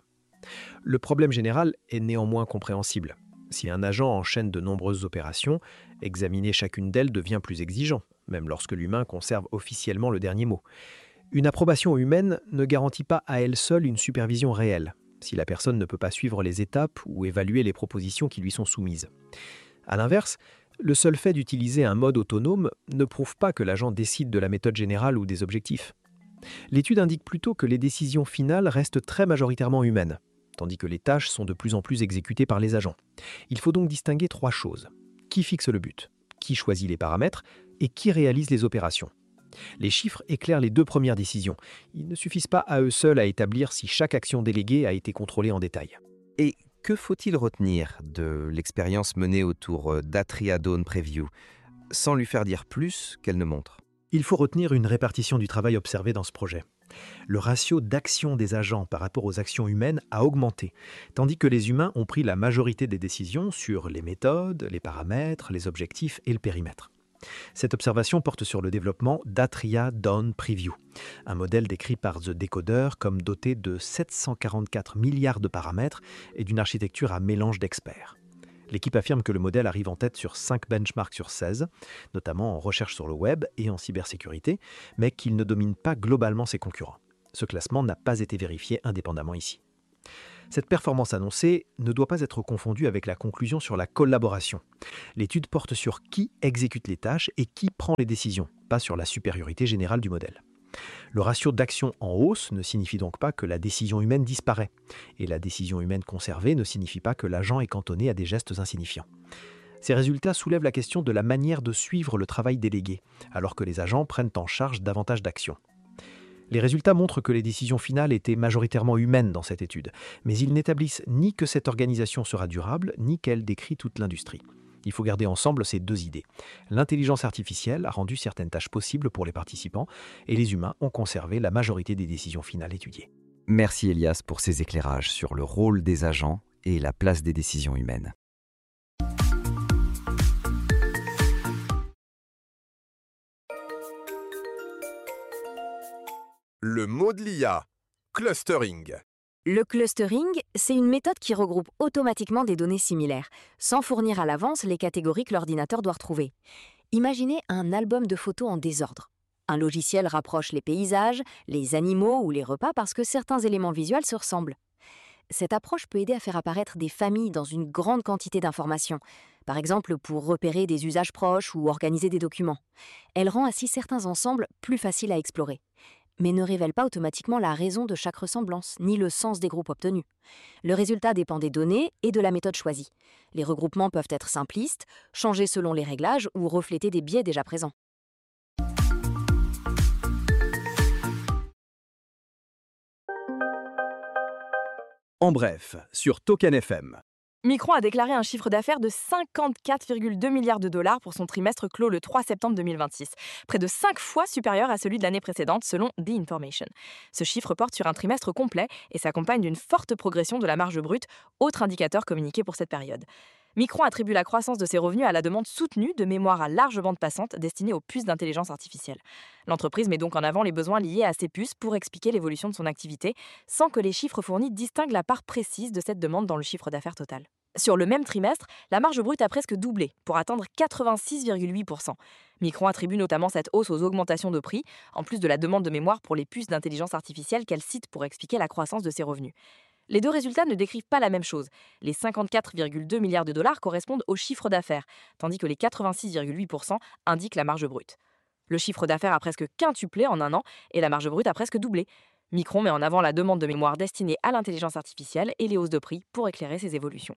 Le problème général est néanmoins compréhensible. Si un agent enchaîne de nombreuses opérations, examiner chacune d'elles devient plus exigeant, même lorsque l'humain conserve officiellement le dernier mot. Une approbation humaine ne garantit pas à elle seule une supervision réelle, si la personne ne peut pas suivre les étapes ou évaluer les propositions qui lui sont soumises. A l'inverse, le seul fait d'utiliser un mode autonome ne prouve pas que l'agent décide de la méthode générale ou des objectifs. L'étude indique plutôt que les décisions finales restent très majoritairement humaines, tandis que les tâches sont de plus en plus exécutées par les agents. Il faut donc distinguer trois choses. Qui fixe le but? Qui choisit les paramètres? Et qui réalise les opérations? Les chiffres éclairent les deux premières décisions. Ils ne suffisent pas à eux seuls à établir si chaque action déléguée a été contrôlée en détail. Et que faut-il retenir de l'expérience menée autour d'Atria Dawn Preview, sans lui faire dire plus qu'elle ne montre? Il faut retenir une répartition du travail observé dans ce projet. Le ratio d'action des agents par rapport aux actions humaines a augmenté, tandis que les humains ont pris la majorité des décisions sur les méthodes, les paramètres, les objectifs et le périmètre. Cette observation porte sur le développement d'Atria Dawn Preview, un modèle décrit par The Decoder comme doté de sept cent quarante-quatre milliards de paramètres et d'une architecture à mélange d'experts. L'équipe affirme que le modèle arrive en tête sur cinq benchmarks sur seize, notamment en recherche sur le web et en cybersécurité, mais qu'il ne domine pas globalement ses concurrents. Ce classement n'a pas été vérifié indépendamment ici. Cette performance annoncée ne doit pas être confondue avec la conclusion sur la collaboration. L'étude porte sur qui exécute les tâches et qui prend les décisions, pas sur la supériorité générale du modèle. Le ratio d'action en hausse ne signifie donc pas que la décision humaine disparaît. Et la décision humaine conservée ne signifie pas que l'agent est cantonné à des gestes insignifiants. Ces résultats soulèvent la question de la manière de suivre le travail délégué, alors que les agents prennent en charge davantage d'actions. Les résultats montrent que les décisions finales étaient majoritairement humaines dans cette étude, mais ils n'établissent ni que cette organisation sera durable, ni qu'elle décrit toute l'industrie. Il faut garder ensemble ces deux idées. L'intelligence artificielle a rendu certaines tâches possibles pour les participants et les humains ont conservé la majorité des décisions finales étudiées. Merci Elias pour ces éclairages sur le rôle des agents et la place des décisions humaines. Le mot de l'I A, clustering. Le clustering, c'est une méthode qui regroupe automatiquement des données similaires, sans fournir à l'avance les catégories que l'ordinateur doit retrouver. Imaginez un album de photos en désordre. Un logiciel rapproche les paysages, les animaux ou les repas parce que certains éléments visuels se ressemblent. Cette approche peut aider à faire apparaître des familles dans une grande quantité d'informations, par exemple pour repérer des usages proches ou organiser des documents. Elle rend ainsi certains ensembles plus faciles à explorer, mais ne révèle pas automatiquement la raison de chaque ressemblance, ni le sens des groupes obtenus. Le résultat dépend des données et de la méthode choisie. Les regroupements peuvent être simplistes, changer selon les réglages ou refléter des biais déjà présents. En bref, sur Token F M. Micron a déclaré un chiffre d'affaires de cinquante-quatre virgule deux milliards de dollars pour son trimestre clos le trois septembre deux mille vingt-six, près de cinq fois supérieur à celui de l'année précédente selon The Information. Ce chiffre porte sur un trimestre complet et s'accompagne d'une forte progression de la marge brute, autre indicateur communiqué pour cette période. Micron attribue la croissance de ses revenus à la demande soutenue de mémoire à large bande passante destinée aux puces d'intelligence artificielle. L'entreprise met donc en avant les besoins liés à ces puces pour expliquer l'évolution de son activité, sans que les chiffres fournis distinguent la part précise de cette demande dans le chiffre d'affaires total. Sur le même trimestre, la marge brute a presque doublé, pour atteindre quatre-vingt-six virgule huit pour cent. Micron attribue notamment cette hausse aux augmentations de prix, en plus de la demande de mémoire pour les puces d'intelligence artificielle qu'elle cite pour expliquer la croissance de ses revenus. Les deux résultats ne décrivent pas la même chose. Les cinquante-quatre virgule deux milliards de dollars correspondent au chiffre d'affaires, tandis que les quatre-vingt-six virgule huit pour cent indiquent la marge brute. Le chiffre d'affaires a presque quintuplé en un an et la marge brute a presque doublé. Micron met en avant la demande de mémoire destinée à l'intelligence artificielle et les hausses de prix pour éclairer ces évolutions.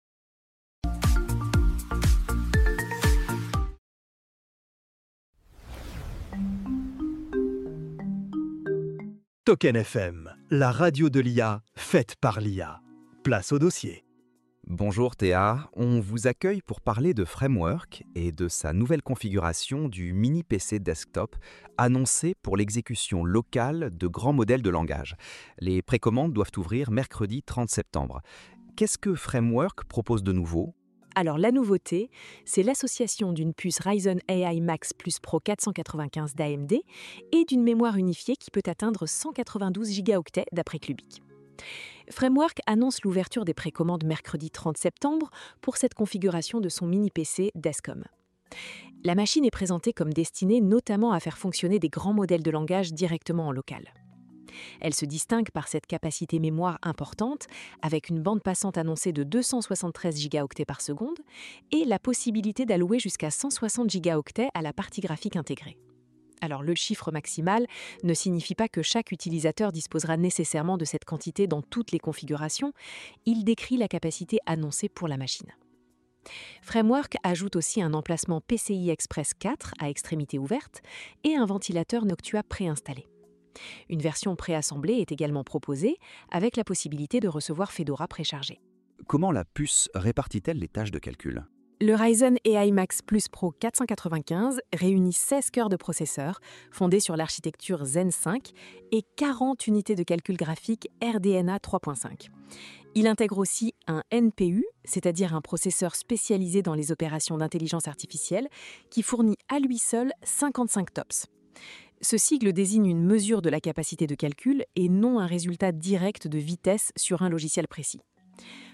Token F M, la radio de l'I A, faite par l'I A. Place au dossier. Bonjour Théa, on vous accueille pour parler de Framework et de sa nouvelle configuration du mini P C desktop annoncé pour l'exécution locale de grands modèles de langage. Les précommandes doivent ouvrir mercredi trente septembre. Qu'est-ce que Framework propose de nouveau ? Alors la nouveauté, c'est l'association d'une puce Ryzen A I Max Plus Pro quatre cent quatre-vingt-quinze d'A M D et d'une mémoire unifiée qui peut atteindre cent quatre-vingt-douze gigaoctets d'après Clubic. Framework annonce l'ouverture des précommandes mercredi trente septembre pour cette configuration de son mini P C Descom. La machine est présentée comme destinée notamment à faire fonctionner des grands modèles de langage directement en local. Elle se distingue par cette capacité mémoire importante, avec une bande passante annoncée de deux cent soixante-treize gigaoctets par seconde et la possibilité d'allouer jusqu'à cent soixante gigaoctets à la partie graphique intégrée. Alors le chiffre maximal ne signifie pas que chaque utilisateur disposera nécessairement de cette quantité dans toutes les configurations, il décrit la capacité annoncée pour la machine. Framework ajoute aussi un emplacement P C I Express quatre à extrémité ouverte et un ventilateur Noctua préinstallé. Une version préassemblée est également proposée, avec la possibilité de recevoir Fedora préchargé. Comment la puce répartit-elle les tâches de calcul ? Le Ryzen A I Max Plus Pro quatre cent quatre-vingt-quinze réunit seize cœurs de processeurs, fondés sur l'architecture Zen cinq, et quarante unités de calcul graphique R D N A trois point cinq. Il intègre aussi un N P U, c'est-à-dire un processeur spécialisé dans les opérations d'intelligence artificielle, qui fournit à lui seul cinquante-cinq TOPS. Ce sigle désigne une mesure de la capacité de calcul et non un résultat direct de vitesse sur un logiciel précis.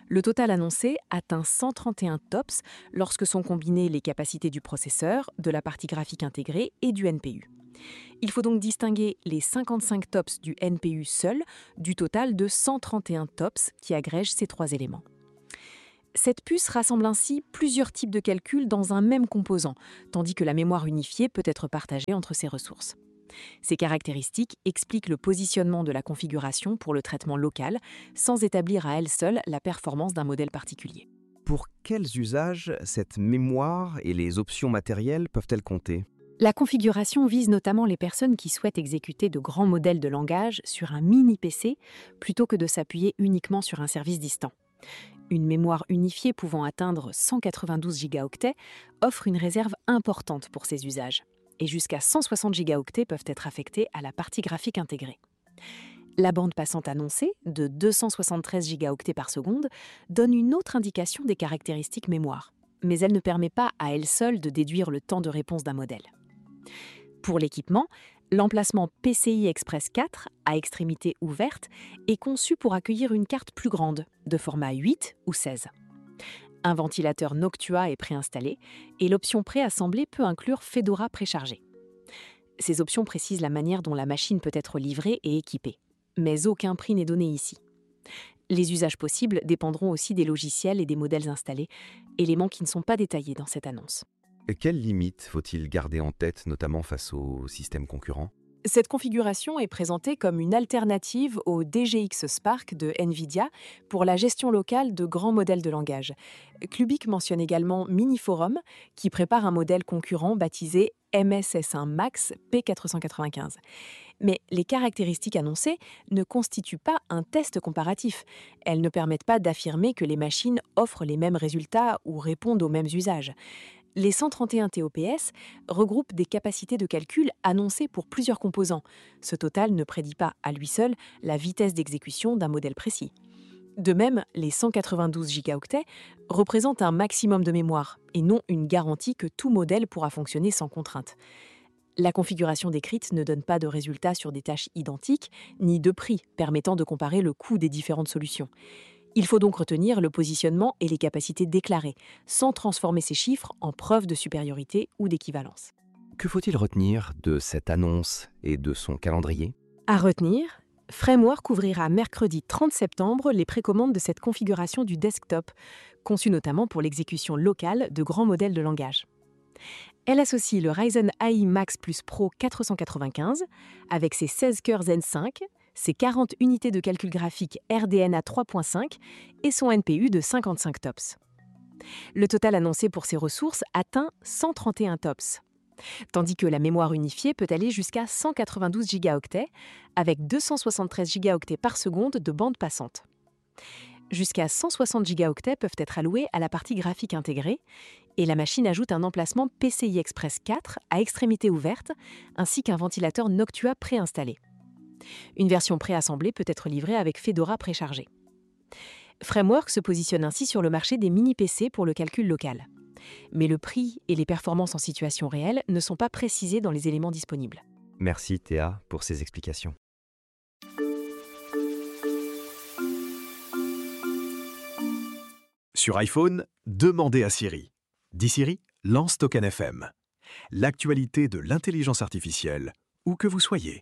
Le total annoncé atteint cent trente et un tops lorsque sont combinées les capacités du processeur, de la partie graphique intégrée et du N P U. Il faut donc distinguer les cinquante-cinq tops du N P U seul du total de cent trente et un tops qui agrègent ces trois éléments. Cette puce rassemble ainsi plusieurs types de calculs dans un même composant, tandis que la mémoire unifiée peut être partagée entre ces ressources. Ces caractéristiques expliquent le positionnement de la configuration pour le traitement local, sans établir à elle seule la performance d'un modèle particulier. Pour quels usages cette mémoire et les options matérielles peuvent-elles compter ? La configuration vise notamment les personnes qui souhaitent exécuter de grands modèles de langage sur un mini-P C plutôt que de s'appuyer uniquement sur un service distant. Une mémoire unifiée pouvant atteindre cent quatre-vingt-douze gigaoctets offre une réserve importante pour ces usages, et jusqu'à cent soixante gigaoctets peuvent être affectés à la partie graphique intégrée. La bande passante annoncée, de deux cent soixante-treize gigaoctets par seconde, donne une autre indication des caractéristiques mémoire, mais elle ne permet pas à elle seule de déduire le temps de réponse d'un modèle. Pour l'équipement, l'emplacement P C I Express quatre, à extrémité ouverte, est conçu pour accueillir une carte plus grande, de format huit ou seize. Un ventilateur Noctua est préinstallé et l'option préassemblée peut inclure Fedora préchargé. Ces options précisent la manière dont la machine peut être livrée et équipée, mais aucun prix n'est donné ici. Les usages possibles dépendront aussi des logiciels et des modèles installés, éléments qui ne sont pas détaillés dans cette annonce. Et quelles limites faut-il garder en tête, notamment face aux systèmes concurrents ? Cette configuration est présentée comme une alternative au D G X Spark de NVIDIA pour la gestion locale de grands modèles de langage. Clubic mentionne également Miniforum, qui prépare un modèle concurrent baptisé M S S un Max P quatre cent quatre-vingt-quinze. Mais les caractéristiques annoncées ne constituent pas un test comparatif. Elles ne permettent pas d'affirmer que les machines offrent les mêmes résultats ou répondent aux mêmes usages. Les cent trente et un T O P S regroupent des capacités de calcul annoncées pour plusieurs composants. Ce total ne prédit pas à lui seul la vitesse d'exécution d'un modèle précis. De même, les cent quatre-vingt-douze gigaoctets représentent un maximum de mémoire et non une garantie que tout modèle pourra fonctionner sans contrainte. La configuration décrite ne donne pas de résultats sur des tâches identiques, ni de prix permettant de comparer le coût des différentes solutions. Il faut donc retenir le positionnement et les capacités déclarées, sans transformer ces chiffres en preuve de supériorité ou d'équivalence. Que faut-il retenir de cette annonce et de son calendrier ? À retenir, Framework ouvrira mercredi trente septembre les précommandes de cette configuration du desktop, conçue notamment pour l'exécution locale de grands modèles de langage. Elle associe le Ryzen A I Max Plus Pro quatre cent quatre-vingt-quinze avec ses seize cœurs Zen cinq, ses quarante unités de calcul graphique R D N A trois point cinq et son N P U de cinquante-cinq tops. Le total annoncé pour ces ressources atteint cent trente et un tops, tandis que la mémoire unifiée peut aller jusqu'à cent quatre-vingt-douze gigaoctets avec deux cent soixante-treize gigaoctets par seconde de bande passante. Jusqu'à cent soixante gigaoctets peuvent être alloués à la partie graphique intégrée et la machine ajoute un emplacement P C I Express quatre à extrémité ouverte ainsi qu'un ventilateur Noctua préinstallé. Une version préassemblée peut être livrée avec Fedora préchargé. Framework se positionne ainsi sur le marché des mini-P C pour le calcul local. Mais le prix et les performances en situation réelle ne sont pas précisés dans les éléments disponibles. Merci Théa pour ces explications. Sur iPhone, demandez à Siri. Dis Siri, lance Token F M. L'actualité de l'intelligence artificielle, où que vous soyez.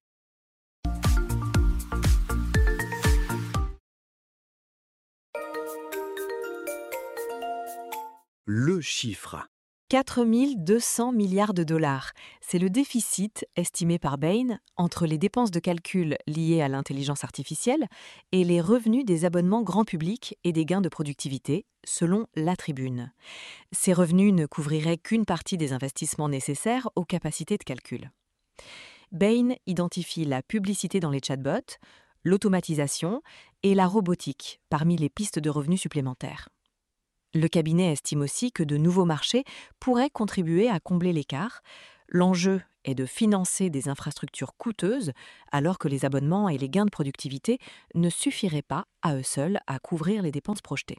Le chiffre. quatre mille deux cents milliards de dollars. C'est le déficit estimé par Bain entre les dépenses de calcul liées à l'intelligence artificielle et les revenus des abonnements grand public et des gains de productivité, selon La Tribune. Ces revenus ne couvriraient qu'une partie des investissements nécessaires aux capacités de calcul. Bain identifie la publicité dans les chatbots, l'automatisation et la robotique parmi les pistes de revenus supplémentaires. Le cabinet estime aussi que de nouveaux marchés pourraient contribuer à combler l'écart. L'enjeu est de financer des infrastructures coûteuses alors que les abonnements et les gains de productivité ne suffiraient pas à eux seuls à couvrir les dépenses projetées.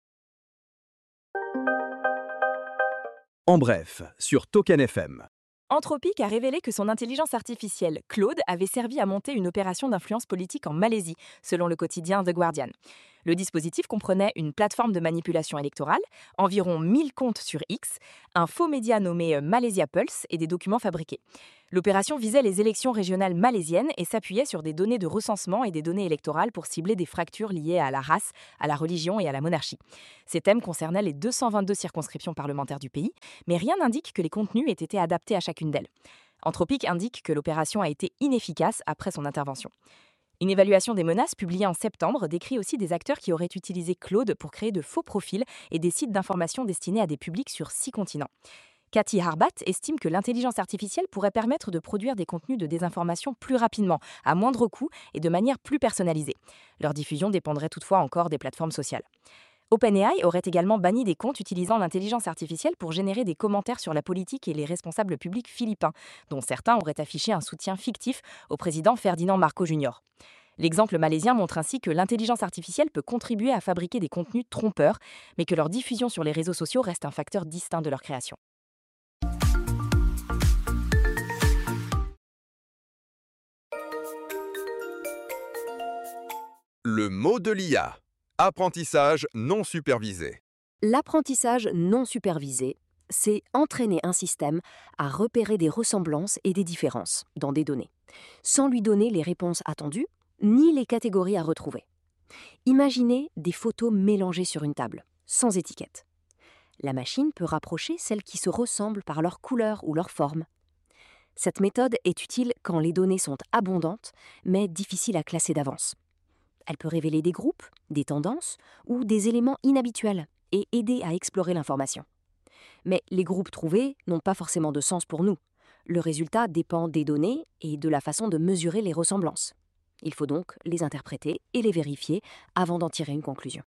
En bref, sur Token F M. Anthropic a révélé que son intelligence artificielle, Claude, avait servi à monter une opération d'influence politique en Malaisie, selon le quotidien The Guardian. Le dispositif comprenait une plateforme de manipulation électorale, environ mille comptes sur X, un faux média nommé Malaysia Pulse et des documents fabriqués. L'opération visait les élections régionales malaisiennes et s'appuyait sur des données de recensement et des données électorales pour cibler des fractures liées à la race, à la religion et à la monarchie. Ces thèmes concernaient les deux cent vingt-deux circonscriptions parlementaires du pays, mais rien n'indique que les contenus aient été adaptés à chacune d'elles. Anthropic indique que l'opération a été inefficace après son intervention. Une évaluation des menaces publiée en septembre décrit aussi des acteurs qui auraient utilisé Claude pour créer de faux profils et des sites d'information destinés à des publics sur six continents. Cathy Harbat estime que l'intelligence artificielle pourrait permettre de produire des contenus de désinformation plus rapidement, à moindre coût et de manière plus personnalisée. Leur diffusion dépendrait toutefois encore des plateformes sociales. OpenAI aurait également banni des comptes utilisant l'intelligence artificielle pour générer des commentaires sur la politique et les responsables publics philippins, dont certains auraient affiché un soutien fictif au président Ferdinand Marcos junior L'exemple malaisien montre ainsi que l'intelligence artificielle peut contribuer à fabriquer des contenus trompeurs, mais que leur diffusion sur les réseaux sociaux reste un facteur distinct de leur création. Le mot de l'I A. Apprentissage non supervisé. L'apprentissage non supervisé, c'est entraîner un système à repérer des ressemblances et des différences dans des données, sans lui donner les réponses attendues ni les catégories à retrouver. Imaginez des photos mélangées sur une table, sans étiquette. La machine peut rapprocher celles qui se ressemblent par leur couleur ou leur forme. Cette méthode est utile quand les données sont abondantes, mais difficiles à classer d'avance. Elle peut révéler des groupes, des tendances ou des éléments inhabituels et aider à explorer l'information. Mais les groupes trouvés n'ont pas forcément de sens pour nous. Le résultat dépend des données et de la façon de mesurer les ressemblances. Il faut donc les interpréter et les vérifier avant d'en tirer une conclusion.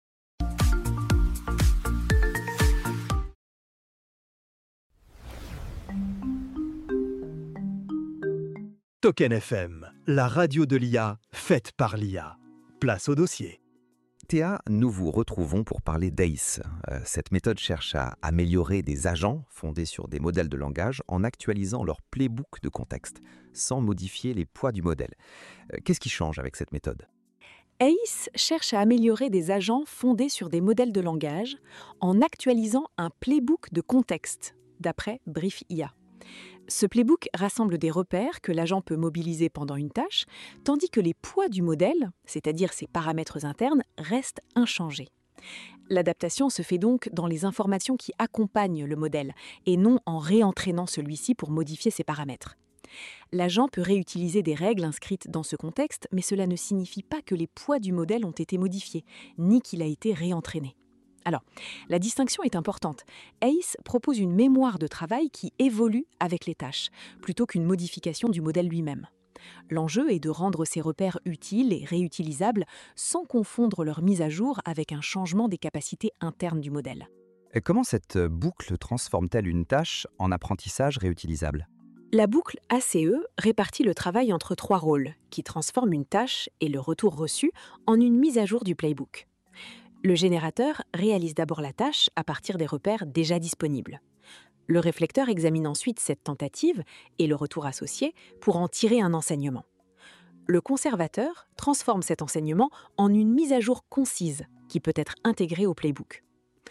Token F M, la radio de l'I A, faite par l'I A. Place au dossier. Théa, nous vous retrouvons pour parler d'A C E. Euh, cette méthode cherche à améliorer des agents fondés sur des modèles de langage en actualisant leur playbook de contexte, sans modifier les poids du modèle. Euh, qu'est-ce qui change avec cette méthode ? A C E cherche à améliorer des agents fondés sur des modèles de langage en actualisant un playbook de contexte, d'après Brief I A. Ce playbook rassemble des repères que l'agent peut mobiliser pendant une tâche, tandis que les poids du modèle, c'est-à-dire ses paramètres internes, restent inchangés. L'adaptation se fait donc dans les informations qui accompagnent le modèle, et non en réentraînant celui-ci pour modifier ses paramètres. L'agent peut réutiliser des règles inscrites dans ce contexte, mais cela ne signifie pas que les poids du modèle ont été modifiés, ni qu'il a été réentraîné. Alors, la distinction est importante. A C E propose une mémoire de travail qui évolue avec les tâches, plutôt qu'une modification du modèle lui-même. L'enjeu est de rendre ces repères utiles et réutilisables sans confondre leur mise à jour avec un changement des capacités internes du modèle. Et comment cette boucle transforme-t-elle une tâche en apprentissage réutilisable ? La boucle A C E répartit le travail entre trois rôles, qui transforment une tâche et le retour reçu en une mise à jour du playbook. Le générateur réalise d'abord la tâche à partir des repères déjà disponibles. Le réflecteur examine ensuite cette tentative et le retour associé pour en tirer un enseignement. Le conservateur transforme cet enseignement en une mise à jour concise qui peut être intégrée au playbook.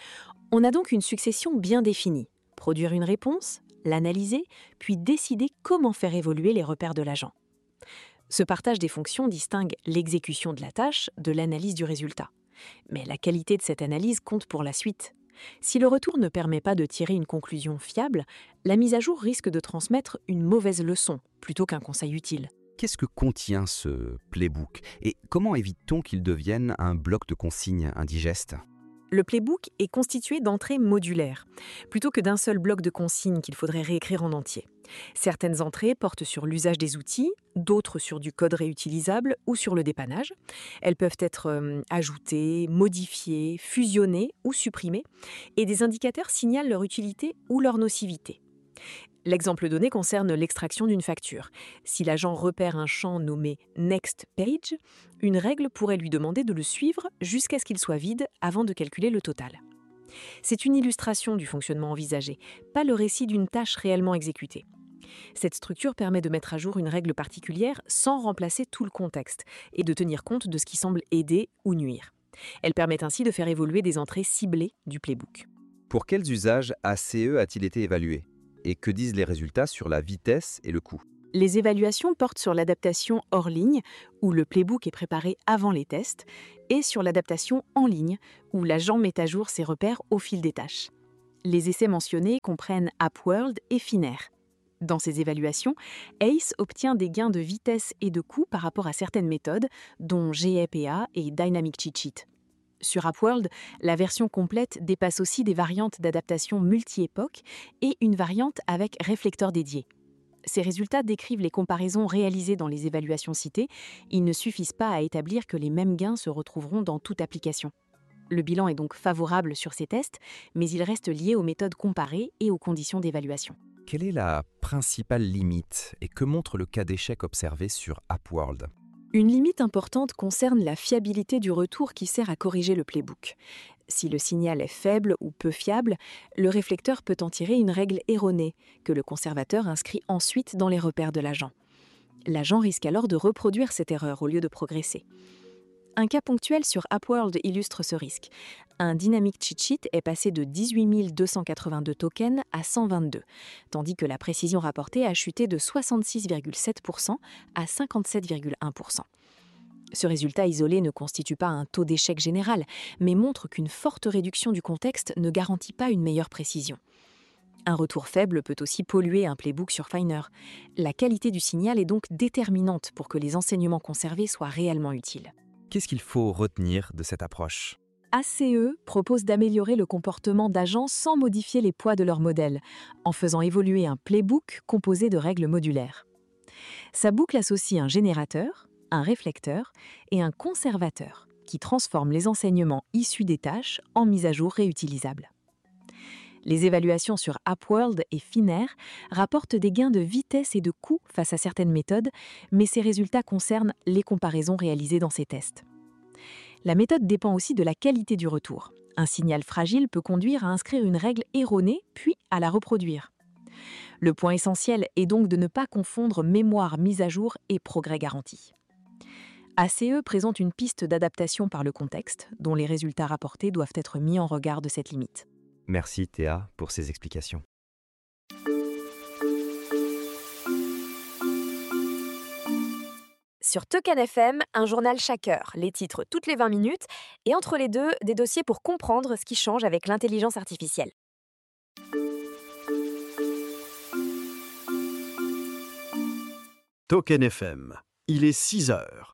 On a donc une succession bien définie. Produire une réponse, l'analyser, puis décider comment faire évoluer les repères de l'agent. Ce partage des fonctions distingue l'exécution de la tâche de l'analyse du résultat. Mais la qualité de cette analyse compte pour la suite. Si le retour ne permet pas de tirer une conclusion fiable, la mise à jour risque de transmettre une mauvaise leçon plutôt qu'un conseil utile. Qu'est-ce que contient ce playbook et comment évite-t-on qu'il devienne un bloc de consignes indigeste ? Le playbook est constitué d'entrées modulaires, plutôt que d'un seul bloc de consignes qu'il faudrait réécrire en entier. Certaines entrées portent sur l'usage des outils, d'autres sur du code réutilisable ou sur le dépannage. Elles peuvent être euh, ajoutées, modifiées, fusionnées ou supprimées, et des indicateurs signalent leur utilité ou leur nocivité. L'exemple donné concerne l'extraction d'une facture. Si l'agent repère un champ nommé « Next Page », une règle pourrait lui demander de le suivre jusqu'à ce qu'il soit vide avant de calculer le total. C'est une illustration du fonctionnement envisagé, pas le récit d'une tâche réellement exécutée. Cette structure permet de mettre à jour une règle particulière sans remplacer tout le contexte et de tenir compte de ce qui semble aider ou nuire. Elle permet ainsi de faire évoluer des entrées ciblées du playbook. Pour quels usages A C E a-t-il été évalué? Et que disent les résultats sur la vitesse et le coût? Les évaluations portent sur l'adaptation hors ligne, où le playbook est préparé avant les tests, et sur l'adaptation en ligne, où l'agent met à jour ses repères au fil des tâches. Les essais mentionnés comprennent AppWorld et Finnair. Dans ces évaluations, ACE obtient des gains de vitesse et de coût par rapport à certaines méthodes, dont G A P A et Dynamic Cheat Sheet. Sur AppWorld, la version complète dépasse aussi des variantes d'adaptation multi-époque et une variante avec réflecteur dédié. Ces résultats décrivent les comparaisons réalisées dans les évaluations citées. Ils ne suffisent pas à établir que les mêmes gains se retrouveront dans toute application. Le bilan est donc favorable sur ces tests, mais il reste lié aux méthodes comparées et aux conditions d'évaluation. Quelle est la principale limite et que montre le cas d'échec observé sur AppWorld? Une limite importante concerne la fiabilité du retour qui sert à corriger le playbook. Si le signal est faible ou peu fiable, le réflecteur peut en tirer une règle erronée, que le conservateur inscrit ensuite dans les repères de l'agent. L'agent risque alors de reproduire cette erreur au lieu de progresser. Un cas ponctuel sur AppWorld illustre ce risque. Un Dynamic Cheat Sheet est passé de dix-huit mille deux cent quatre-vingt-deux tokens à cent vingt-deux, tandis que la précision rapportée a chuté de soixante-six virgule sept pour cent à cinquante-sept virgule un pour cent. Ce résultat isolé ne constitue pas un taux d'échec général, mais montre qu'une forte réduction du contexte ne garantit pas une meilleure précision. Un retour faible peut aussi polluer un playbook sur Finer. La qualité du signal est donc déterminante pour que les enseignements conservés soient réellement utiles. Qu'est-ce qu'il faut retenir de cette approche? A C E propose d'améliorer le comportement d'agents sans modifier les poids de leur modèle, en faisant évoluer un playbook composé de règles modulaires. Sa boucle associe un générateur, un réflecteur et un conservateur qui transforment les enseignements issus des tâches en mises à jour réutilisables. Les évaluations sur AppWorld et Finnair rapportent des gains de vitesse et de coût face à certaines méthodes, mais ces résultats concernent les comparaisons réalisées dans ces tests. La méthode dépend aussi de la qualité du retour. Un signal fragile peut conduire à inscrire une règle erronée, puis à la reproduire. Le point essentiel est donc de ne pas confondre mémoire mise à jour et progrès garanti. A C E présente une piste d'adaptation par le contexte, dont les résultats rapportés doivent être mis en regard de cette limite. Merci Théa pour ces explications. Sur Token F M, un journal chaque heure, les titres toutes les vingt minutes, et entre les deux, des dossiers pour comprendre ce qui change avec l'intelligence artificielle. Token F M, il est six heures.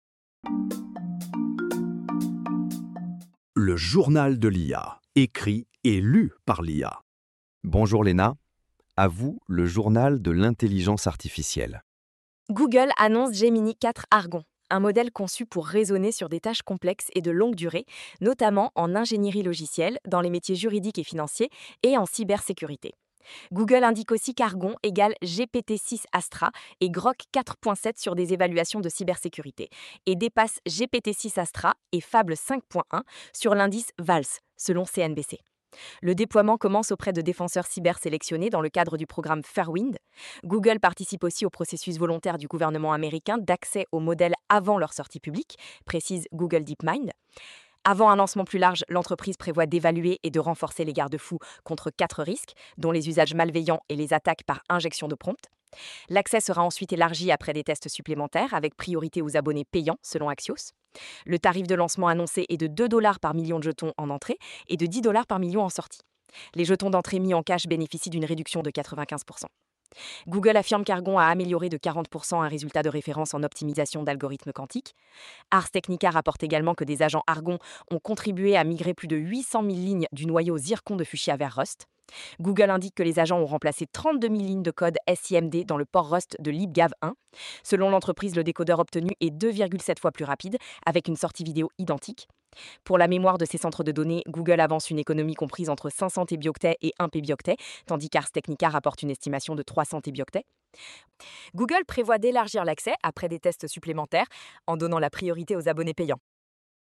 Le journal de l'I A, écrit et lu par l'I A. Bonjour Léna, à vous le journal de l'intelligence artificielle. Google annonce Gemini quatre Argon, un modèle conçu pour raisonner sur des tâches complexes et de longue durée, notamment en ingénierie logicielle, dans les métiers juridiques et financiers et en cybersécurité. Google indique aussi qu'Argon égale G P T six Astra et Grok quatre point sept sur des évaluations de cybersécurité et dépasse G P T six Astra et Fable cinq point un sur l'indice VALS, selon C N B C. Le déploiement commence auprès de défenseurs cyber sélectionnés dans le cadre du programme Fairwind. Google participe aussi au processus volontaire du gouvernement américain d'accès aux modèles avant leur sortie publique, précise Google DeepMind. Avant un lancement plus large, l'entreprise prévoit d'évaluer et de renforcer les garde-fous contre quatre risques, dont les usages malveillants et les attaques par injection de prompt. L'accès sera ensuite élargi après des tests supplémentaires, avec priorité aux abonnés payants, selon Axios. Le tarif de lancement annoncé est de deux dollars par million de jetons en entrée et de dix dollars par million en sortie. Les jetons d'entrée mis en cash bénéficient d'une réduction de quatre-vingt-quinze pour cent. Google affirme qu'Argon a amélioré de quarante pour cent un résultat de référence en optimisation d'algorithmes quantiques. Ars Technica rapporte également que des agents Argon ont contribué à migrer plus de huit cent mille lignes du noyau Zircon de Fuchsia vers Rust. Google indique que les agents ont remplacé trente-deux mille lignes de code S I M D dans le port Rust de LibGav un. Selon l'entreprise, le décodeur obtenu est deux virgule sept fois plus rapide, avec une sortie vidéo identique. Pour la mémoire de ces centres de données, Google avance une économie comprise entre cinq cents tébioctets et un pébioctet, tandis qu'Ars Technica rapporte une estimation de trois cents tébioctets. Google prévoit d'élargir l'accès après des tests supplémentaires en donnant la priorité aux abonnés payants.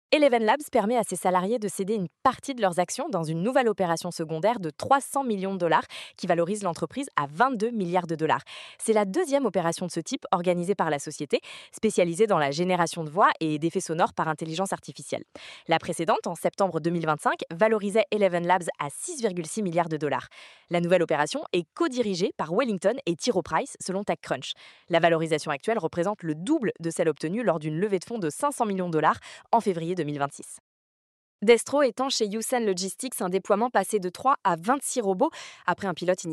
Eleven Labs permet à ses salariés de céder une partie de leurs actions dans une nouvelle opération secondaire de trois cents millions de dollars qui valorise l'entreprise à vingt-deux milliards de dollars. C'est la deuxième opération de ce type organisée par la société, spécialisée dans la génération de voix et d'effets sonores par intelligence artificielle. La précédente, en septembre deux mille vingt-cinq, valorisait Eleven Labs à six virgule six milliards de dollars. La nouvelle opération est co-dirigée par Wellington et T. Rowe Price, selon TechCrunch. La valorisation actuelle représente le double de celle obtenue lors d'une levée de fonds de cinq cents millions de dollars en février deux mille vingt-six. Destro étend chez Yusen Logistics un déploiement passé de trois à vingt-six robots après un pilote initial.